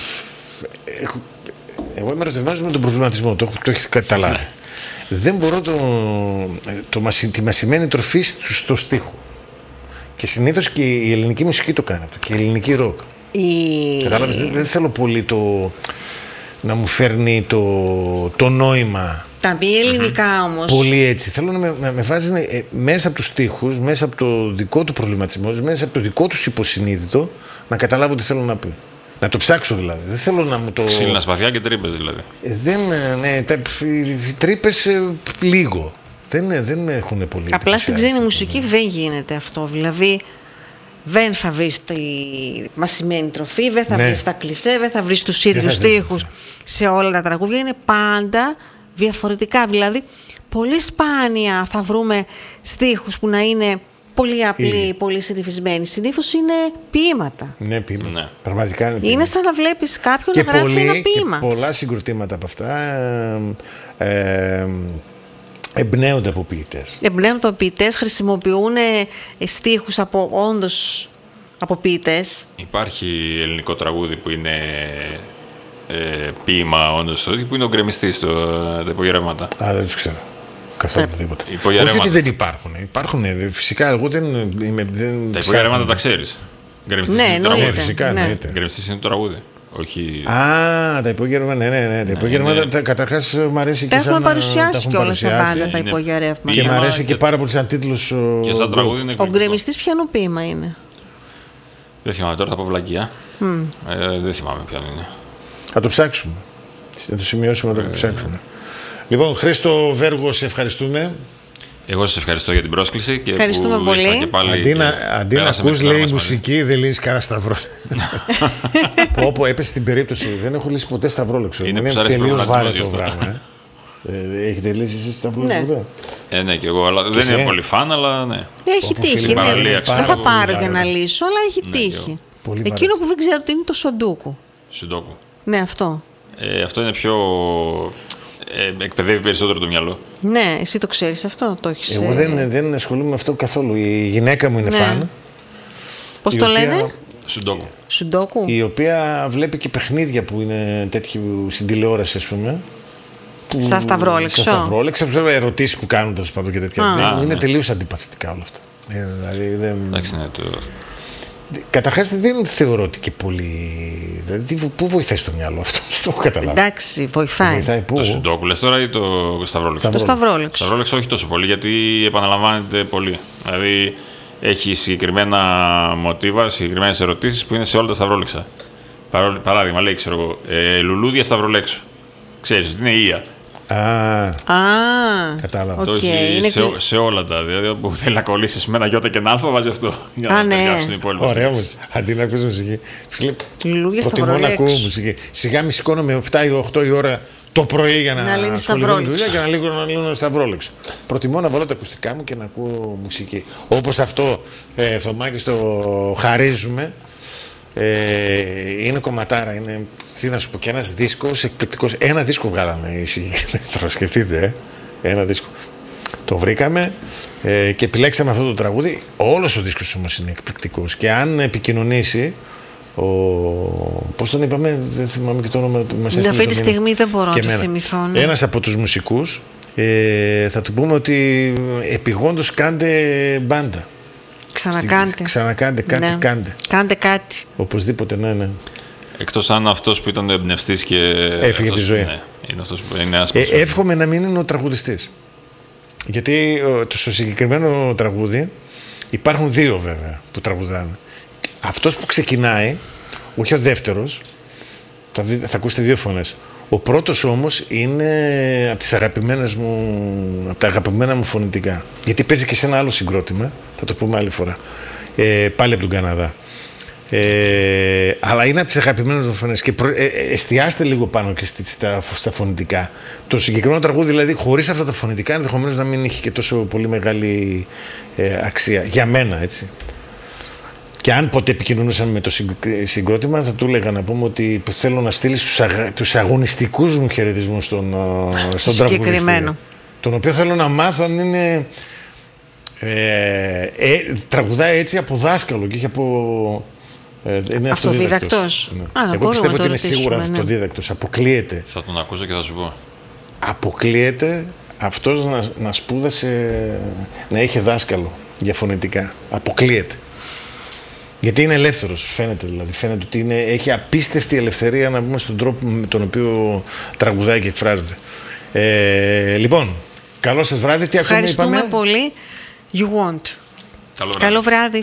έχω, εγώ είμαι ερωτευμένος με τον προβληματισμό, το, το έχει καταλάβει. Ναι. Δεν μπορώ το, το, το, τη μασημένη τροφή στο, στο στίχο. Και συνήθως και η ελληνική μουσική το κάνει αυτό, και η ελληνική ροκ. Η... Κατάλαβες, δεν, δεν θέλω πολύ το, να μου φέρνει το, το νόημα. Τα μη ελληνικά mm-hmm. όμως. Πολύ έτσι. Θέλω να με, να με βάζει ε, μέσα από τους στίχους, μέσα από το δικό του προβληματισμό, μέσα από το δικό του υποσυνείδητο, να καταλάβω τι θέλω να πει. Να το ψάξω δηλαδή. Δεν θέλω να μου το. Ξύλινα σπαθιά και τρύπες δηλαδή. Ε, δεν. Ναι, τα, οι τρύπες ε, λίγο. Δεν, δεν έχουν πολύ. Απλά στην ξένη μουσική δεν γίνεται αυτό. Δηλαδή δεν θα βρεις τη μασημένη τροφή, δεν θα ναι. βρεις τα κλισέ, δεν θα βρεις τους ίδιους στίχους σε όλα τα τραγούδια. Είναι πάντα διαφορετικά. Δηλαδή πολύ σπάνια θα βρούμε στίχους που να είναι πολύ απλοί, Ή. πολύ συνηθισμένοι. Συνήθως είναι ποίηματα. Ναι, ποίηματα. Ναι. Πραγματικά είναι ποίηματα. Είναι σαν να βλέπεις κάποιον και να γράφει πολύ, ένα ποίημα. Και πολλά συγκροτήματα από αυτά ε, ε, εμπνέονται από ποιητές. Εμπνέονται από ποιητές, χρησιμοποιούν στίχους από όντως από ποιητές. Υπάρχει ελληνικό τραγούδι που είναι ε, ποίημα όντως, που είναι ο γκρεμιστής το, τα υπογερεύματα. Α, δεν τους ξέρω. Καθόλου ε, τίποτα. Υπογερεύματα. Όχι ότι δεν υπάρχουν. Υπάρχουν. Φυσικά, εγώ δεν είμαι. Δεν τα υπογερεύματα τα ξέρεις. Γκρεμιστής ναι, είναι το τραγούδι. Φυσικά, ναι. Γκρεμιστής είναι το τραγούδι. Όχι... Α, τα υπογερεύματα, ναι, ναι, ναι. Τα υπογερεύματα, ναι. Καταρχάς μ' αρέσει τα και σαν. Τα έχουμε παρουσιάσει κιόλας σαν πάντα τα είναι υπογερεύματα. Και μ' αρέσει και, και πάρα πολύ σαν τίτλος. Και σαν τραγούδι είναι. Ο γκρεμιστής ποιανού ποίημα είναι? Δεν θυμάμαι τώρα, θα πω βλακεία. Mm. Ε, δεν θυμάμαι ποιανού είναι. Θα το ψάξουμε. Θα το σημειώσουμε να το ε, ψάξουμε. Λοιπόν, Χρήστο Βέργο, σε ευχαριστούμε. Εγώ σας ευχαριστώ για την πρόσκληση. Και ευχαριστούμε που πολύ. Και πάλι αντί να, αντί να ακούς, λέει, μουσική, δεν λύσεις κανένα σταυρό. Όπου έπεσε στην περίπτωση, δεν έχω λύσει ποτέ σταυρόλεξο. Είναι, είναι τελείως βάρετο το πράγμα. Ε. Έχετε λύσει εσείς σταυρόλεξο ποτέ? Ε, ναι, και εγώ, αλλά δεν είμαι πολύ φαν, αλλά ναι. Έχει τύχει. Δεν θα πάρω για να λύσω, αλλά έχει τύχει. Εκείνο που δεν ξέρω τι είναι το σοντούκου. Σουντόκου. Ναι, αυτό. Ε, αυτό είναι πιο. Ε, εκπαιδεύει περισσότερο το μυαλό. Ναι, εσύ το ξέρεις αυτό, το έχεις. Εγώ δεν, δεν ασχολούμαι με αυτό καθόλου. Η γυναίκα μου είναι ναι. φαν. Πώς το οποία... λένε? Σουντόκου. Σουντόκου. Η οποία βλέπει και παιχνίδια που είναι τέτοιου στην τηλεόραση, ας πούμε. Σαν σταυρόλεξο. Σαν σταυρόλεξο. Ερωτήσεις που κάνουν τέλος πάντων και τέτοια. Α, δεν, είναι ναι. τελείως αντιπαθητικά όλα αυτά. Ε, δηλαδή, δεν... Εντάξει, ναι, το... Καταρχάς δεν θεωρώ ότι και πολύ. Δηλαδή, πού βοηθάει στο μυαλό αυτό, δεν το έχω καταλάβει. Εντάξει, βοηθάει. βοηθάει πού... Το Σουντόκου λες τώρα ή το Σταυρόλεξο? Το Σταυρόλεξο. Το Σταυρόλεξο όχι τόσο πολύ, γιατί επαναλαμβάνεται πολύ. Δηλαδή έχει συγκεκριμένα μοτίβα, συγκεκριμένες ερωτήσεις που είναι σε όλα τα Σταυρόλεξα. Παράδειγμα, λέει, ξέρω εγώ, ε, λουλούδια Σταυρολέξου. Ξέρεις ότι είναι ία. Α, ah, κατάλαβα. Το okay, έχει σε, σε όλα τα. Δηλαδή, όπου θέλει να κολλήσει με ένα γιώτα και ένα αλφα, βάζει αυτό. Για να ah, ταιριάξει την υπόλοιπη. Ωραία όμως. Αντί να ακούς μουσική. Φίλε, προτιμώ να ακούω μουσική. Σιγά μη σηκώνομαι επτά ή οκτώ η ώρα το πρωί για να, να ασχοληθώ με τη δουλειά και να λίγο να λύνω σταυρόλεξο. Προτιμώ να βάλω τα ακουστικά μου και να ακούω μουσική. Όπως αυτό, ε, Θωμάκη, στο χαρίζουμε. Ε, είναι κομματάρα, είναι, τι να σου πω, και ένας δίσκος εκπληκτικός. Ένα δίσκο βγάλαμε οι συγκεκριμένοι, θα σκεφτείτε, ε. Ένα δίσκο. Το βρήκαμε ε, και επιλέξαμε αυτό το τραγούδι. Όλος ο δίσκος όμως είναι εκπληκτικός. Και αν επικοινωνήσει, ο... πώς τον είπαμε, δεν θυμάμαι και το όνομα. Αυτή τη στιγμή δεν μπορώ να το θυμηθώ. Ναι. Ένας από τους μουσικούς, ε, θα του πούμε ότι επιγόντως κάντε μπάντα. Ξανακάντε. Στη... Ξανακάντε, κάτι ναι. κάντε. Κάντε κάτι. Οπωσδήποτε, ναι, ναι. Εκτός αν αυτός που ήταν ο εμπνευστής και έφυγε τη ζωή. Ναι, είναι αυτός που είναι ε, εύχομαι να μην είναι ο τραγουδιστής. Γιατί στο συγκεκριμένο τραγούδι υπάρχουν δύο βέβαια που τραγουδάνε. Αυτός που ξεκινάει, όχι ο δεύτερος, θα, δει, θα ακούσετε δύο φωνές. Ο πρώτος όμως είναι από τις αγαπημένες μου, από τα αγαπημένα μου φωνητικά. Γιατί παίζει και σε ένα άλλο συγκρότημα, θα το πούμε άλλη φορά, ε, πάλι από τον Καναδά. Ε, αλλά είναι από τις αγαπημένες μου φωνές και προ, ε, εστιάστε λίγο πάνω και στα, στα φωνητικά. Το συγκεκριμένο τραγούδι, δηλαδή, χωρίς αυτά τα φωνητικά, ενδεχομένως να μην είχε και τόσο πολύ μεγάλη ε, αξία. Για μένα, έτσι. Και αν ποτέ επικοινωνούσαμε με το συγκρότημα, θα του έλεγα να πούμε ότι θέλω να στείλεις τους, αγα, τους αγωνιστικούς μου χαιρετισμούς στον, στον τραγουδιστή. Τον οποίο θέλω να μάθω αν είναι... Ε, ε, τραγουδάει έτσι από δάσκαλο και όχι από... Ε, είναι αυτοδίδακτος. Ναι. Α, εγώ πιστεύω ότι είναι σίγουρα ναι. αυτοδίδακτος. Αποκλείεται. Θα τον ακούσω και θα σου πω. Αποκλείεται αυτός να, να σπούδασε, να έχει δάσκαλο για φωνητικά. Αποκλείεται. Γιατί είναι ελεύθερος, φαίνεται δηλαδή. Φαίνεται ότι είναι, έχει απίστευτη ελευθερία να πούμε στον τρόπο με τον οποίο τραγουδάει και εκφράζεται. Ε, λοιπόν, καλό σας βράδυ. Τι ακόμα είπαμε? Ευχαριστούμε πολύ. You want. Καλό βράδυ. Καλό βράδυ.